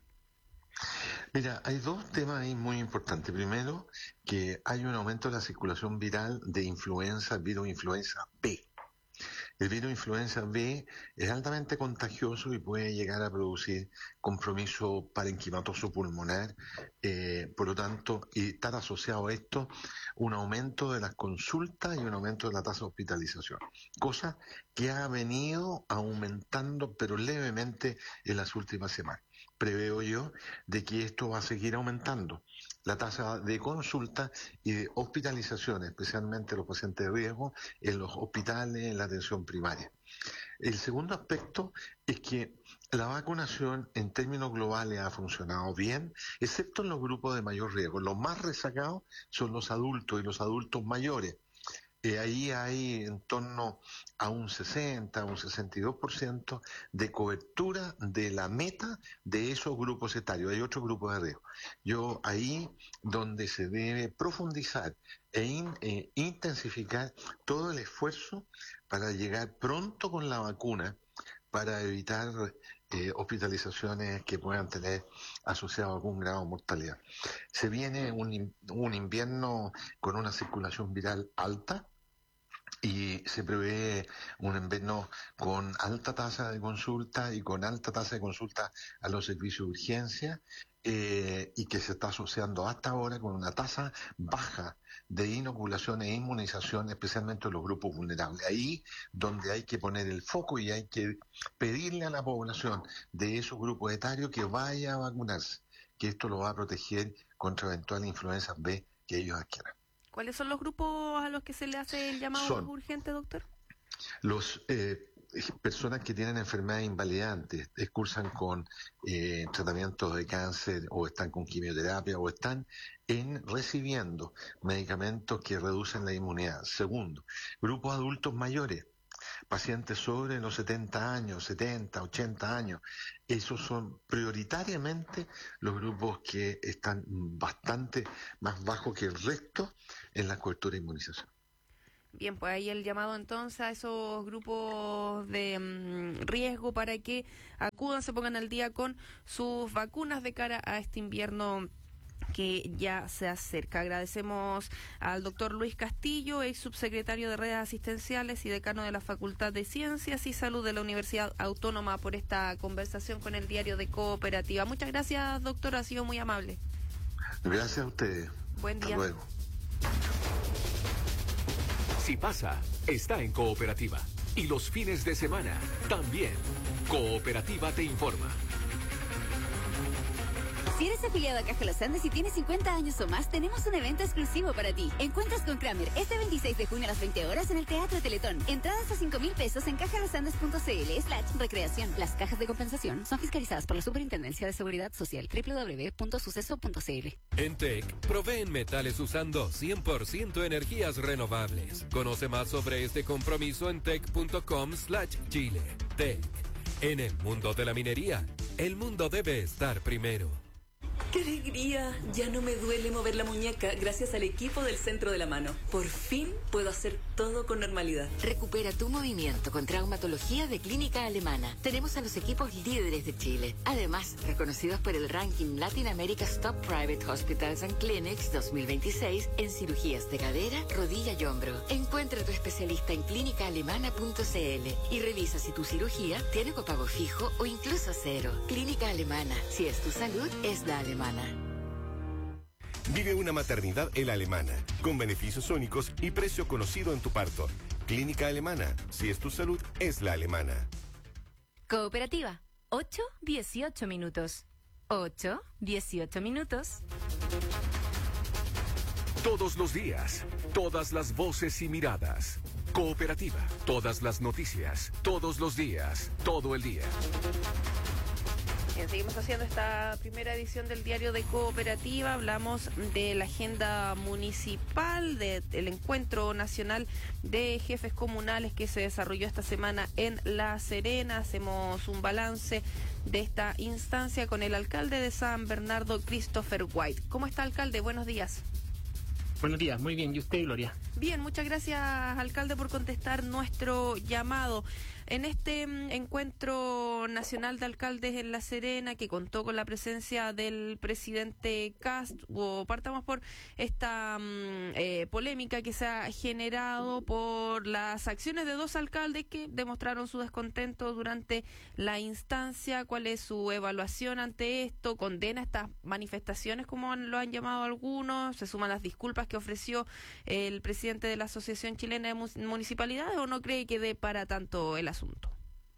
[SPEAKER 17] Mira, hay dos temas ahí muy importantes. Primero, que hay un aumento de la circulación viral de influenza, virus influenza B. El virus influenza B es altamente contagioso y puede llegar a producir compromiso parenquimatoso pulmonar, eh, por lo tanto, y estar asociado a esto un aumento de las consultas y un aumento de la tasa de hospitalización, cosa que ha venido aumentando pero levemente en las últimas semanas. Preveo yo de que esto va a seguir aumentando. La tasa de consulta y de hospitalización, especialmente los pacientes de riesgo, en los hospitales, en la atención primaria. El segundo aspecto es que la vacunación en términos globales ha funcionado bien, excepto en los grupos de mayor riesgo. Los más rezagados son los adultos y los adultos mayores. Eh, ahí hay en torno a un sesenta, un sesenta y dos por ciento de cobertura de la meta de esos grupos etarios. Hay otros grupos de riesgo. Yo ahí donde se debe profundizar e in, eh, intensificar todo el esfuerzo para llegar pronto con la vacuna, para evitar eh, hospitalizaciones que puedan tener asociado algún grado de mortalidad. Se viene un, un invierno con una circulación viral alta, y se prevé un invierno con alta tasa de consulta y con alta tasa de consulta a los servicios de urgencia, eh, y que se está asociando hasta ahora con una tasa baja de inoculación e inmunización, especialmente en los grupos vulnerables. Ahí donde hay que poner el foco y hay que pedirle a la población de esos grupos etarios que vaya a vacunarse, que esto lo va a proteger contra eventual influenza B que ellos adquieran.
[SPEAKER 6] ¿Cuáles son los grupos a los que se le hace el llamado
[SPEAKER 17] Son
[SPEAKER 6] urgente, doctor?
[SPEAKER 17] Los eh, personas que tienen enfermedades invalidantes, cursan con eh, tratamientos de cáncer o están con quimioterapia o están en recibiendo medicamentos que reducen la inmunidad. Segundo, grupos adultos mayores, pacientes sobre los setenta años, setenta, ochenta años. Esos son prioritariamente los grupos que están bastante más bajos que el resto en la cobertura de inmunización.
[SPEAKER 6] Bien, pues ahí el llamado entonces a esos grupos de mmm, riesgo para que acudan, se pongan al día con sus vacunas de cara a este invierno que ya se acerca. Agradecemos al doctor Luis Castillo, ex subsecretario de redes asistenciales y decano de la Facultad de Ciencias y Salud de la Universidad Autónoma, por esta conversación con el diario de Cooperativa. Muchas gracias, doctor, ha sido muy amable.
[SPEAKER 17] Gracias a ustedes.
[SPEAKER 6] Buen día.
[SPEAKER 17] Hasta luego.
[SPEAKER 3] Si pasa, está en Cooperativa. Y los fines de semana también. Cooperativa te informa.
[SPEAKER 4] Si eres afiliado a Caja Los Andes y tienes cincuenta años o más, tenemos un evento exclusivo para ti. Encuentras con Kramer este veintiséis de junio a las veinte horas en el Teatro Teletón. Entradas a cinco mil pesos en cajalosandes.cl slash recreación. Las cajas de compensación son fiscalizadas por la Superintendencia de Seguridad Social. doble u doble u doble u punto suceso punto c l.
[SPEAKER 9] En T E C proveen metales usando cien por ciento energías renovables. Conoce más sobre este compromiso en tec.com slash Chile. T E C. En el mundo de la minería, el mundo debe estar primero.
[SPEAKER 18] ¡Qué alegría! Ya no me duele mover la muñeca gracias al equipo del Centro de la Mano. Por fin puedo hacer todo con normalidad.
[SPEAKER 19] Recupera tu movimiento con traumatología de Clínica Alemana. Tenemos a los equipos líderes de Chile. Además, reconocidos por el ranking Latin America's Top Private Hospitals and Clinics dos mil veintiséis en cirugías de cadera, rodilla y hombro. Encuentra a tu especialista en clínica alemana punto c l y revisa si tu cirugía tiene copago fijo o incluso cero. Clínica Alemana. Si es tu salud, es la alemana.
[SPEAKER 20] Vive una maternidad en la Alemana, con beneficios únicos y precio conocido en tu parto. Clínica Alemana, si es tu salud, es la alemana.
[SPEAKER 5] Cooperativa, ocho dieciocho minutos. ocho dieciocho minutos.
[SPEAKER 3] Todos los días, todas las voces y miradas. Cooperativa, todas las noticias, todos los días, todo el día.
[SPEAKER 6] Bien, seguimos haciendo esta primera edición del diario de Cooperativa. Hablamos de la agenda municipal, de, del encuentro nacional de jefes comunales que se desarrolló esta semana en La Serena. Hacemos un balance de esta instancia con el alcalde de San Bernardo, Christopher White. ¿Cómo está, alcalde? Buenos días.
[SPEAKER 21] Buenos días, muy bien. ¿Y usted, Gloria?
[SPEAKER 6] Bien, muchas gracias, alcalde, por contestar nuestro llamado. En este mm, encuentro nacional de alcaldes en La Serena, que contó con la presencia del presidente Kast, o partamos por esta mm, eh, polémica que se ha generado por las acciones de dos alcaldes que demostraron su descontento durante la instancia. ¿Cuál es su evaluación ante esto? ¿Condena estas manifestaciones, como han, lo han llamado algunos? ¿Se suman las disculpas que ofreció el presidente de la Asociación Chilena de Municipalidades, o no cree que dé para tanto el asunto?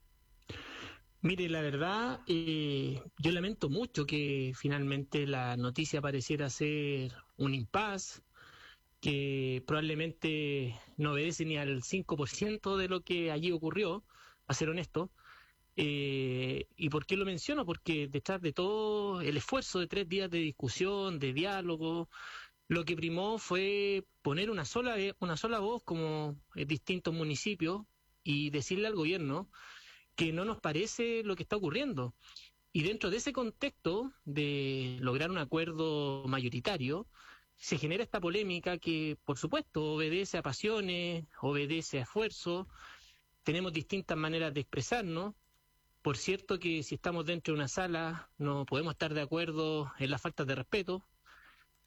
[SPEAKER 21] Mire, la verdad, eh, yo lamento mucho que finalmente la noticia pareciera ser un impasse, que probablemente no obedece ni al cinco por ciento de lo que allí ocurrió, a ser honesto. Eh, ¿Y por qué lo menciono? Porque detrás de todo el esfuerzo de tres días de discusión, de diálogo, lo que primó fue poner una sola una sola voz como en distintos municipios y decirle al gobierno que no nos parece lo que está ocurriendo. Y dentro de ese contexto de lograr un acuerdo mayoritario, se genera esta polémica que, por supuesto, obedece a pasiones, obedece a esfuerzo. Tenemos distintas maneras de expresarnos. Por cierto que si estamos dentro de una sala no podemos estar de acuerdo en las faltas de respeto,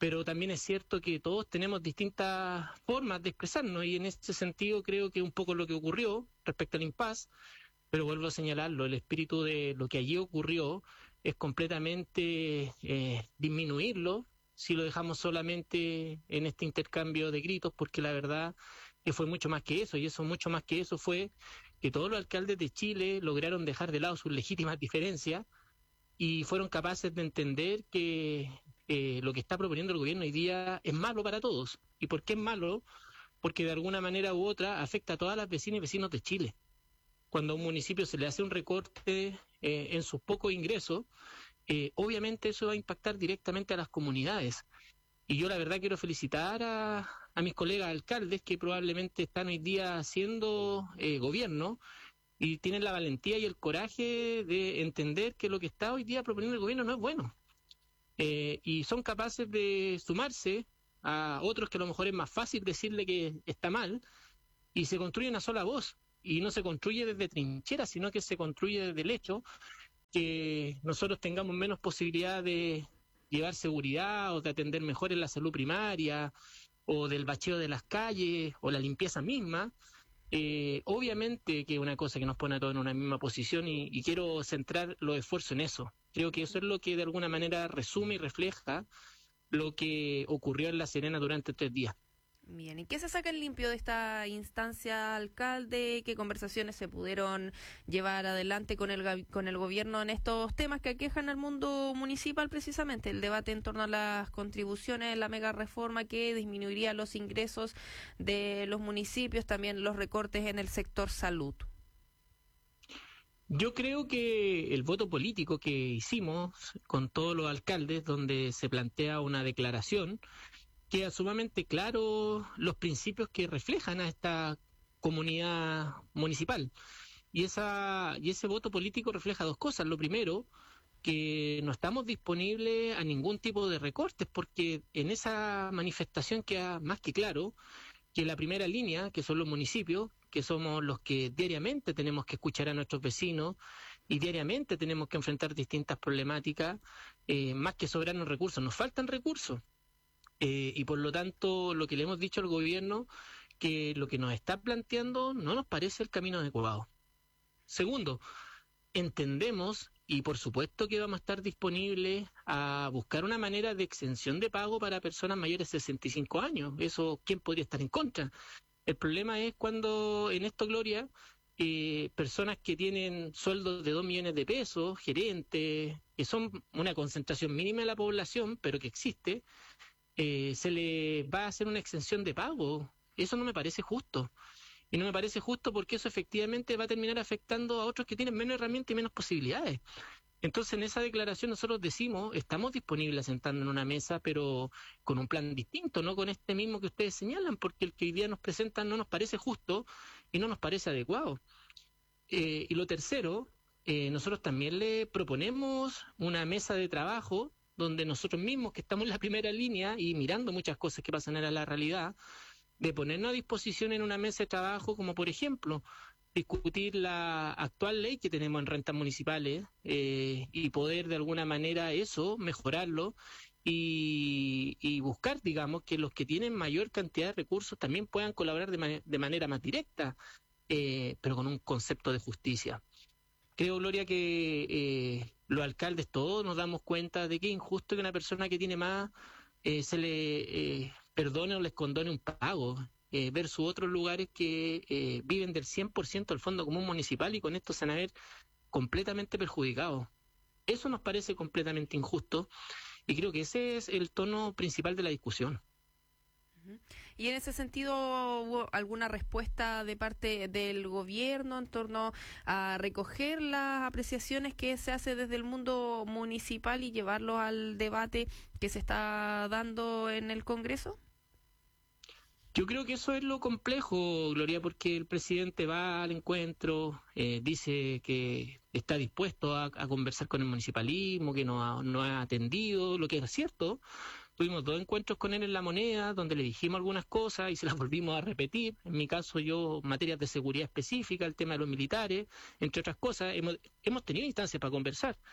[SPEAKER 21] pero también es cierto que todos tenemos distintas formas de expresarnos y en ese sentido creo que un poco lo que ocurrió respecto al impasse, pero vuelvo a señalarlo, el espíritu de lo que allí ocurrió es completamente eh, disminuirlo si lo dejamos solamente en este intercambio de gritos, porque la verdad que fue mucho más que eso, y eso mucho más que eso fue que todos los alcaldes de Chile lograron dejar de lado sus legítimas diferencias y fueron capaces de entender que eh, lo que está proponiendo el gobierno hoy día es malo para todos. ¿Y por qué es malo? Porque de alguna manera u otra afecta a todas las vecinas y vecinos de Chile. Cuando a un municipio se le hace un recorte eh, en sus pocos ingresos, eh, obviamente eso va a impactar directamente a las comunidades. Y yo la verdad quiero felicitar a, a mis colegas alcaldes que probablemente están hoy día haciendo eh, gobierno y tienen la valentía y el coraje de entender que lo que está hoy día proponiendo el gobierno no es bueno. Eh, y son capaces de sumarse a otros que a lo mejor es más fácil decirle que está mal y se construye una sola voz. Y no se construye desde trincheras, sino que se construye desde el hecho que nosotros tengamos menos posibilidad de llevar seguridad o de atender mejor en la salud primaria o del bacheo de las calles o la limpieza misma. Eh, obviamente que es una cosa que nos pone a todos en una misma posición y, y quiero centrar los esfuerzos en eso. Creo que eso es lo que de alguna manera resume y refleja lo que ocurrió en La Serena durante tres días.
[SPEAKER 6] Bien, ¿y qué se saca en limpio de esta instancia, alcalde? ¿Qué conversaciones se pudieron llevar adelante con el con el gobierno en estos temas que aquejan al mundo municipal precisamente? El debate en torno a las contribuciones, la mega reforma que disminuiría los ingresos de los municipios, también los recortes en el sector salud.
[SPEAKER 21] Yo creo que el voto político que hicimos con todos los alcaldes, donde se plantea una declaración, queda sumamente claro los principios que reflejan a esta comunidad municipal. Y esa y ese voto político refleja dos cosas. Lo primero, que no estamos disponibles a ningún tipo de recortes, porque en esa manifestación queda más que claro que la primera línea, que son los municipios, que somos los que diariamente tenemos que escuchar a nuestros vecinos y diariamente tenemos que enfrentar distintas problemáticas, eh, más que sobrarnos recursos, nos faltan recursos. Eh, y por lo tanto, lo que le hemos dicho al gobierno, que lo que nos está planteando no nos parece el camino adecuado. Segundo, entendemos, y por supuesto que vamos a estar disponibles a buscar una manera de exención de pago para personas mayores de sesenta y cinco años. Eso, ¿quién podría estar en contra? El problema es cuando en esto, Gloria, eh, personas que tienen sueldos de dos millones de pesos, gerentes, que son una concentración mínima de la población, pero que existe, Eh, se le va a hacer una exención de pago. Eso no me parece justo. Y no me parece justo porque eso efectivamente va a terminar afectando a otros que tienen menos herramientas y menos posibilidades. Entonces, en esa declaración nosotros decimos, estamos disponibles a sentarnos en una mesa, pero con un plan distinto, no con este mismo que ustedes señalan, porque el que hoy día nos presentan no nos parece justo y no nos parece adecuado. Eh, y lo tercero, eh, nosotros también le proponemos una mesa de trabajo donde nosotros mismos, que estamos en la primera línea y mirando muchas cosas que pasan en la realidad, de ponernos a disposición en una mesa de trabajo, como por ejemplo, discutir la actual ley que tenemos en rentas municipales eh, y poder de alguna manera eso, mejorarlo y, y buscar, digamos, que los que tienen mayor cantidad de recursos también puedan colaborar de, man- de manera más directa, eh, pero con un concepto de justicia. Creo, Gloria, que eh, los alcaldes todos nos damos cuenta de que es injusto que una persona que tiene más eh, se le eh, perdone o les condone un pago, eh, versus otros lugares que eh, viven del cien por ciento del Fondo Común Municipal y con esto se van a ver completamente perjudicados. Eso nos parece completamente injusto y creo que ese es el tono principal de la discusión.
[SPEAKER 6] Y en ese sentido, ¿hubo alguna respuesta de parte del gobierno en torno a recoger las apreciaciones que se hace desde el mundo municipal y llevarlo al debate que se está dando en el Congreso?
[SPEAKER 21] Yo creo que eso es lo complejo, Gloria, porque el presidente va al encuentro, eh, dice que está dispuesto a, a conversar con el municipalismo, que no ha, no ha atendido, lo que es cierto. Tuvimos dos encuentros con él en La Moneda, donde le dijimos algunas cosas y se las volvimos a repetir. En mi caso, yo, materias de seguridad específica, el tema de los militares, entre otras cosas, hemos, hemos tenido instancias para conversar.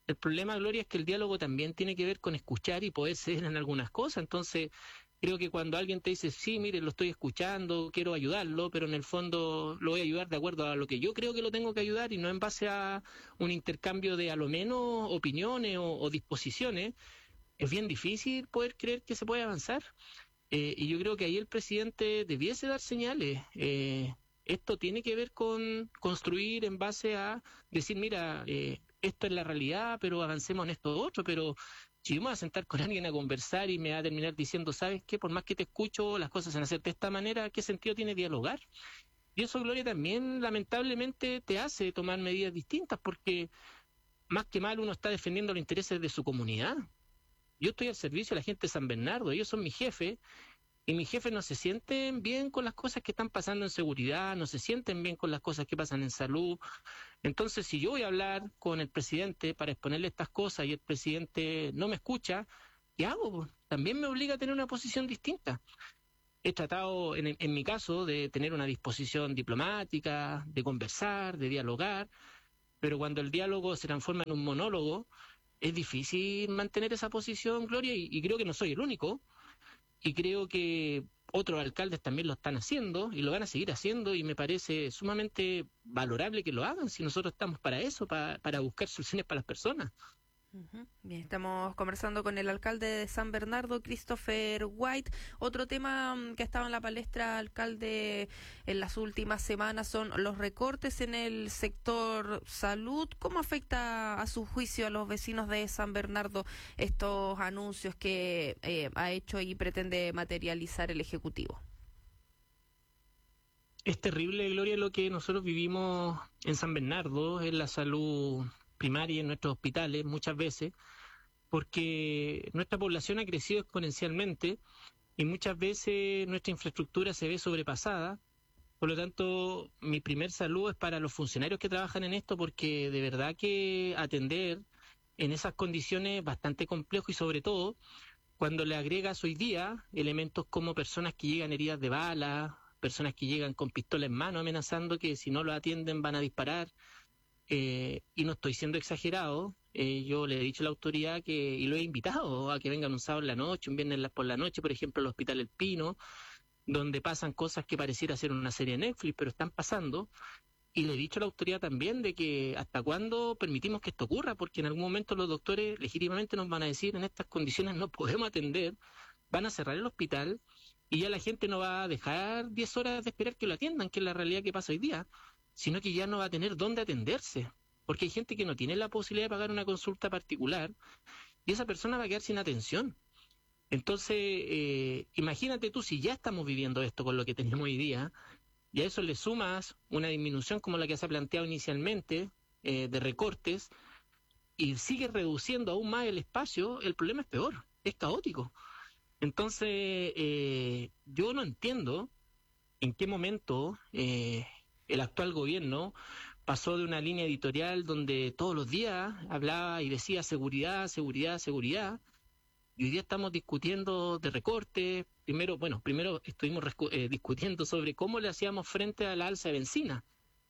[SPEAKER 21] El problema, Gloria, es que el diálogo también tiene que ver con escuchar y poder ceder en algunas cosas. Entonces, creo que cuando alguien te dice, sí, mire, lo estoy escuchando, quiero ayudarlo, pero en el fondo lo voy a ayudar de acuerdo a lo que yo creo que lo tengo que ayudar y no en base a un intercambio de a lo menos opiniones o, o disposiciones, es bien difícil poder creer que se puede avanzar. Eh, y yo creo que ahí el presidente debiese dar señales. Eh, esto tiene que ver con construir en base a decir, mira, eh, esto es la realidad, pero avancemos en esto otro, pero si yo me voy a sentar con alguien a conversar y me va a terminar diciendo, ¿sabes qué? Por más que te escucho, las cosas se van a hacer de esta manera, ¿qué sentido tiene dialogar? Y eso, Gloria, también lamentablemente te hace tomar medidas distintas, porque más que mal uno está defendiendo los intereses de su comunidad. Yo estoy al servicio de la gente de San Bernardo, ellos son mi jefe, y mis jefes no se sienten bien con las cosas que están pasando en seguridad, no se sienten bien con las cosas que pasan en salud. Entonces, si yo voy a hablar con el presidente para exponerle estas cosas y el presidente no me escucha, ¿qué hago? También me obliga a tener una posición distinta. He tratado, en, en mi caso, de tener una disposición diplomática, de conversar, de dialogar, pero cuando el diálogo se transforma en un monólogo, es difícil mantener esa posición, Gloria, y, y creo que no soy el único. Y creo que otros alcaldes también lo están haciendo y lo van a seguir haciendo, y me parece sumamente valorable que lo hagan si nosotros estamos para eso, para, para buscar soluciones para las personas.
[SPEAKER 6] Uh-huh. Bien, estamos conversando con el alcalde de San Bernardo, Christopher White. Otro tema que ha estado en la palestra, alcalde, en las últimas semanas son los recortes en el sector salud. ¿Cómo afecta a su juicio a los vecinos de San Bernardo estos anuncios que eh, ha hecho y pretende materializar el Ejecutivo?
[SPEAKER 21] Es terrible, Gloria, lo que nosotros vivimos en San Bernardo, en la salud primaria, en nuestros hospitales, muchas veces, porque nuestra población ha crecido exponencialmente y muchas veces nuestra infraestructura se ve sobrepasada. Por lo tanto, mi primer saludo es para los funcionarios que trabajan en esto, porque de verdad que atender en esas condiciones es bastante complejo, y sobre todo cuando le agregas hoy día elementos como personas que llegan heridas de bala, personas que llegan con pistola en mano amenazando que si no lo atienden van a disparar. Eh, y no estoy siendo exagerado, eh, yo le he dicho a la autoridad que, y lo he invitado a que vengan un sábado en la noche, un viernes por la noche, por ejemplo, al Hospital El Pino, donde pasan cosas que pareciera ser una serie de Netflix, pero están pasando. Y le he dicho a la autoridad también de que hasta cuándo permitimos que esto ocurra, porque en algún momento los doctores legítimamente nos van a decir, en estas condiciones no podemos atender, van a cerrar el hospital y ya la gente no va a dejar diez horas de esperar que lo atiendan, que es la realidad que pasa hoy día, sino que ya no va a tener dónde atenderse, porque hay gente que no tiene la posibilidad de pagar una consulta particular y esa persona va a quedar sin atención. Entonces, eh, imagínate tú, si ya estamos viviendo esto con lo que tenemos hoy día, y a eso le sumas una disminución como la que se ha planteado inicialmente, eh, de recortes, y sigue reduciendo aún más el espacio, el problema es peor, es caótico. Entonces, eh, yo no entiendo en qué momento eh, el actual gobierno pasó de una línea editorial donde todos los días hablaba y decía seguridad, seguridad, seguridad, y hoy día estamos discutiendo de recortes. Primero, bueno, primero estuvimos eh, discutiendo sobre cómo le hacíamos frente a la alza de benzina,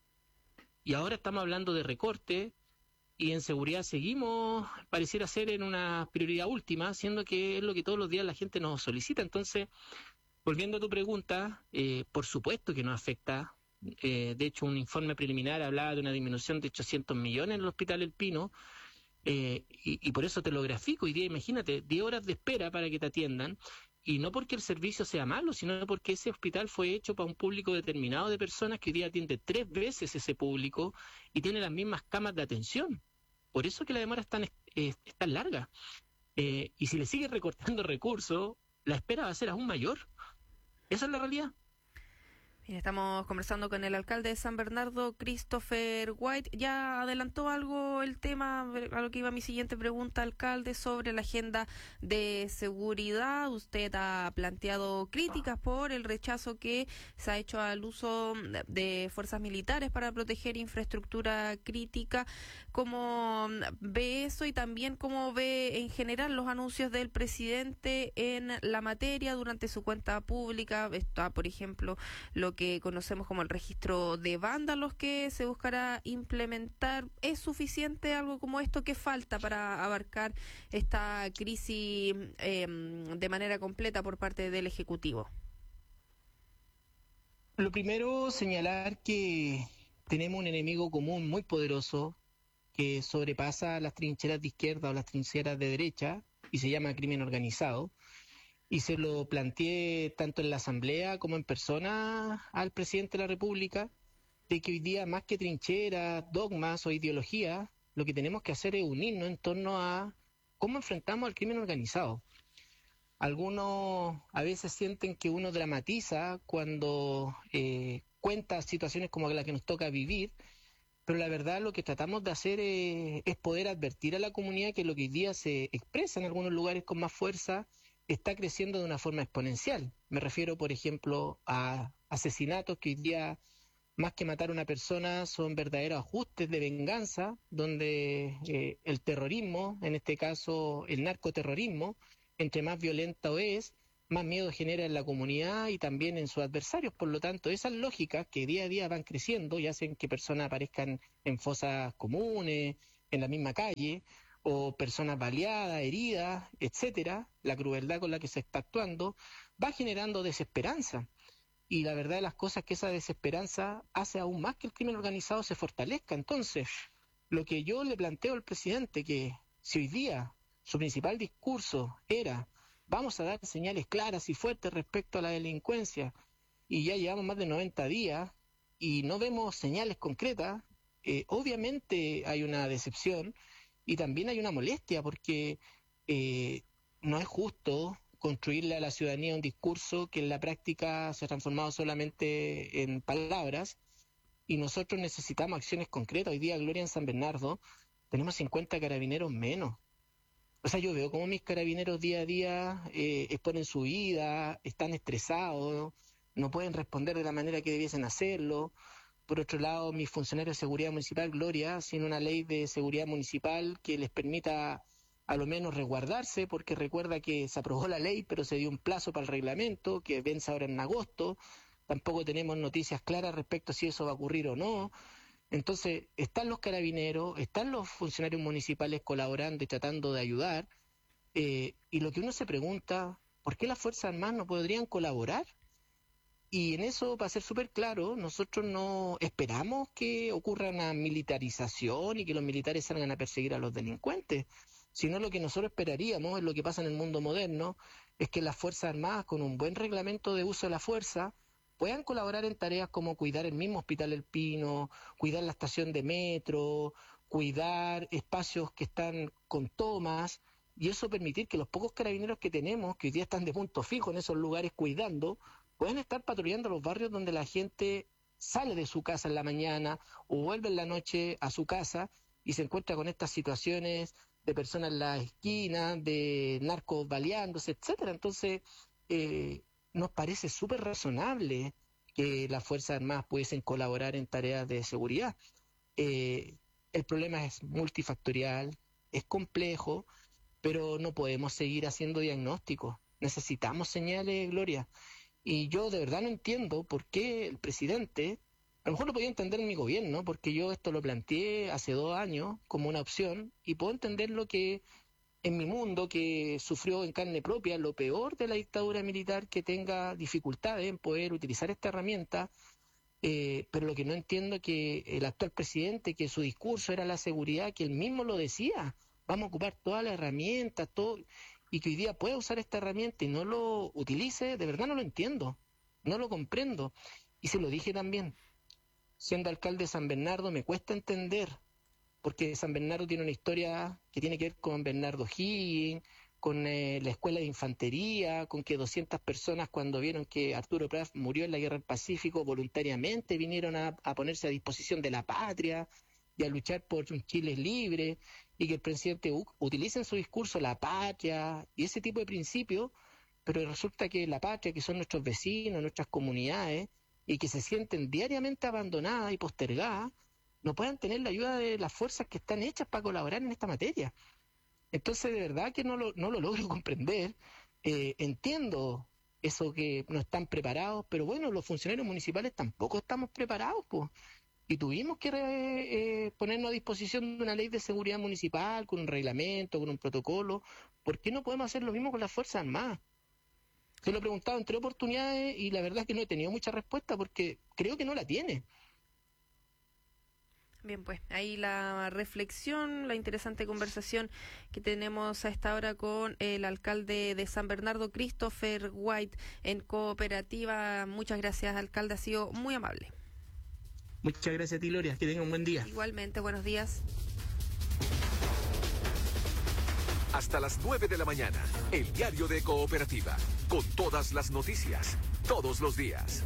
[SPEAKER 21] y ahora estamos hablando de recortes, y en seguridad seguimos, pareciera ser, en una prioridad última, siendo que es lo que todos los días la gente nos solicita. Entonces, volviendo a tu pregunta, eh, por supuesto que nos afecta. Eh, de hecho, un informe preliminar hablaba de una disminución de ochocientos millones en el Hospital El Pino, eh, y, y por eso te lo grafico. Y imagínate, diez horas de espera para que te atiendan, y no porque el servicio sea malo, sino porque ese hospital fue hecho para un público determinado de personas que hoy día atiende tres veces ese público y tiene las mismas camas de atención. Por eso que la demora es tan, eh, es tan larga. Eh, y si le sigue recortando recursos, la espera va a ser aún mayor. Esa es la realidad.
[SPEAKER 6] Bien, estamos conversando con el alcalde de San Bernardo, Christopher White. Ya adelantó algo el tema, a lo que iba mi siguiente pregunta, alcalde, sobre la agenda de seguridad. Usted ha planteado críticas por el rechazo que se ha hecho al uso de fuerzas militares para proteger infraestructura crítica. ¿Cómo ve eso y también cómo ve en general los anuncios del presidente en la materia durante su cuenta pública? Está, por ejemplo, lo lo que conocemos como el registro de vándalos que se buscará implementar. ¿Es suficiente algo como esto? ¿Qué falta para abarcar esta crisis eh, de manera completa por parte del Ejecutivo?
[SPEAKER 21] Lo primero, señalar que tenemos un enemigo común muy poderoso que sobrepasa las trincheras de izquierda o las trincheras de derecha y se llama crimen organizado. Y se lo planteé tanto en la Asamblea como en persona al presidente de la República, de que hoy día más que trincheras, dogmas o ideología, lo que tenemos que hacer es unirnos en torno a cómo enfrentamos al crimen organizado. Algunos a veces sienten que uno dramatiza cuando eh, cuenta situaciones como la que nos toca vivir, pero la verdad lo que tratamos de hacer es, es poder advertir a la comunidad que lo que hoy día se expresa en algunos lugares con más fuerza está creciendo de una forma exponencial. Me refiero, por ejemplo, a asesinatos que hoy día, más que matar a una persona, son verdaderos ajustes de venganza, donde eh, el terrorismo, en este caso el narcoterrorismo, entre más violento es, más miedo genera en la comunidad y también en sus adversarios. Por lo tanto, esas lógicas que día a día van creciendo y hacen que personas aparezcan en fosas comunes, en la misma calle, o personas baleadas, heridas, etcétera, la crueldad con la que se está actuando, va generando desesperanza. Y la verdad de las cosas es que esa desesperanza hace aún más que el crimen organizado se fortalezca. Entonces, lo que yo le planteo al presidente, que si hoy día su principal discurso era vamos a dar señales claras y fuertes respecto a la delincuencia, y ya llevamos más de noventa días y no vemos señales concretas, eh, obviamente hay una decepción y también hay una molestia, porque eh, no es justo construirle a la ciudadanía un discurso que en la práctica se ha transformado solamente en palabras, y nosotros necesitamos acciones concretas. Hoy día, Gloria, en San Bernardo tenemos cincuenta carabineros menos. O sea, yo veo cómo mis carabineros día a día eh, exponen su vida, están estresados, no pueden responder de la manera que debiesen hacerlo. Por otro lado, mis funcionarios de seguridad municipal, Gloria, sin una ley de seguridad municipal que les permita a lo menos resguardarse, porque recuerda que se aprobó la ley, pero se dio un plazo para el reglamento, que vence ahora en agosto. Tampoco tenemos noticias claras respecto a si eso va a ocurrir o no. Entonces, están los carabineros, están los funcionarios municipales colaborando y tratando de ayudar, eh, y lo que uno se pregunta, ¿por qué las Fuerzas Armadas no podrían colaborar? Y en eso, para ser súper claro, nosotros no esperamos que ocurra una militarización y que los militares salgan a perseguir a los delincuentes, sino lo que nosotros esperaríamos, es lo que pasa en el mundo moderno, es que las Fuerzas Armadas, con un buen reglamento de uso de la fuerza, puedan colaborar en tareas como cuidar el mismo Hospital El Pino, cuidar la estación de metro, cuidar espacios que están con tomas, y eso permitir que los pocos carabineros que tenemos, que hoy día están de punto fijo en esos lugares cuidando, pueden estar patrullando los barrios donde la gente sale de su casa en la mañana o vuelve en la noche a su casa y se encuentra con estas situaciones de personas en la esquina, de narcos baleándose, etcétera. Entonces, eh, nos parece súper razonable que las Fuerzas Armadas pudiesen colaborar en tareas de seguridad. Eh, el problema es multifactorial, es complejo, pero no podemos seguir haciendo diagnósticos. Necesitamos señales, Gloria. Y yo de verdad no entiendo por qué el presidente, a lo mejor lo podía entender en mi gobierno, porque yo esto lo planteé hace dos años como una opción, y puedo entender lo que en mi mundo, que sufrió en carne propia lo peor de la dictadura militar, que tenga dificultades en poder utilizar esta herramienta, eh, pero lo que no entiendo es que el actual presidente, que su discurso era la seguridad, que él mismo lo decía, vamos a ocupar todas las herramientas, todo, y que hoy día pueda usar esta herramienta y no lo utilice, de verdad no lo entiendo, no lo comprendo. Y se lo dije también, siendo alcalde de San Bernardo me cuesta entender, porque San Bernardo tiene una historia que tiene que ver con Bernardo Higgins, con eh, la escuela de infantería, con que doscientas personas, cuando vieron que Arturo Prat murió en la Guerra del Pacífico, voluntariamente vinieron a, a ponerse a disposición de la patria y a luchar por un Chile libre, y que el presidente U utilice en su discurso la patria y ese tipo de principios, pero resulta que la patria, que son nuestros vecinos, nuestras comunidades, y que se sienten diariamente abandonadas y postergadas, no puedan tener la ayuda de las fuerzas que están hechas para colaborar en esta materia. Entonces, de verdad que no lo, no lo logro comprender. Eh, entiendo eso que no están preparados, pero bueno, los funcionarios municipales tampoco estamos preparados, pues. Y tuvimos que eh, ponernos a disposición de una ley de seguridad municipal, con un reglamento, con un protocolo. ¿Por qué no podemos hacer lo mismo con las Fuerzas Armadas? Se lo he preguntado en tres oportunidades y la verdad es que no he tenido mucha respuesta porque creo que no la tiene.
[SPEAKER 6] Bien, pues ahí la reflexión, la interesante conversación que tenemos a esta hora con el alcalde de San Bernardo, Christopher White, en Cooperativa. Muchas gracias, alcalde, ha sido muy amable.
[SPEAKER 21] Muchas gracias a ti, Gloria, que tenga un buen día.
[SPEAKER 6] Igualmente, buenos días.
[SPEAKER 3] Hasta las nueve de la mañana, el diario de Cooperativa, con todas las noticias, todos los días.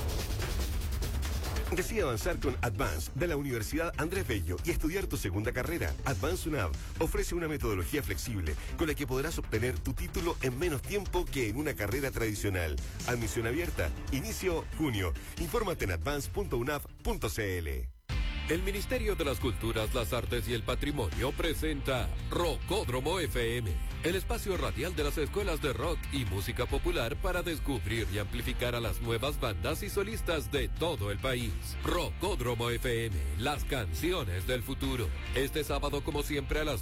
[SPEAKER 20] Decide avanzar con Advance de la Universidad Andrés Bello y estudiar tu segunda carrera. Advance UNAV ofrece una metodología flexible con la que podrás obtener tu título en menos tiempo que en una carrera tradicional. Admisión abierta. Inicio junio. Infórmate en advance punto unav punto cl.
[SPEAKER 9] El Ministerio de las Culturas, las Artes y el Patrimonio presenta Rockódromo F M, el espacio radial de las escuelas de rock y música popular para descubrir y amplificar a las nuevas bandas y solistas de todo el país. Rockódromo F M, las canciones del futuro. Este sábado, como siempre, a las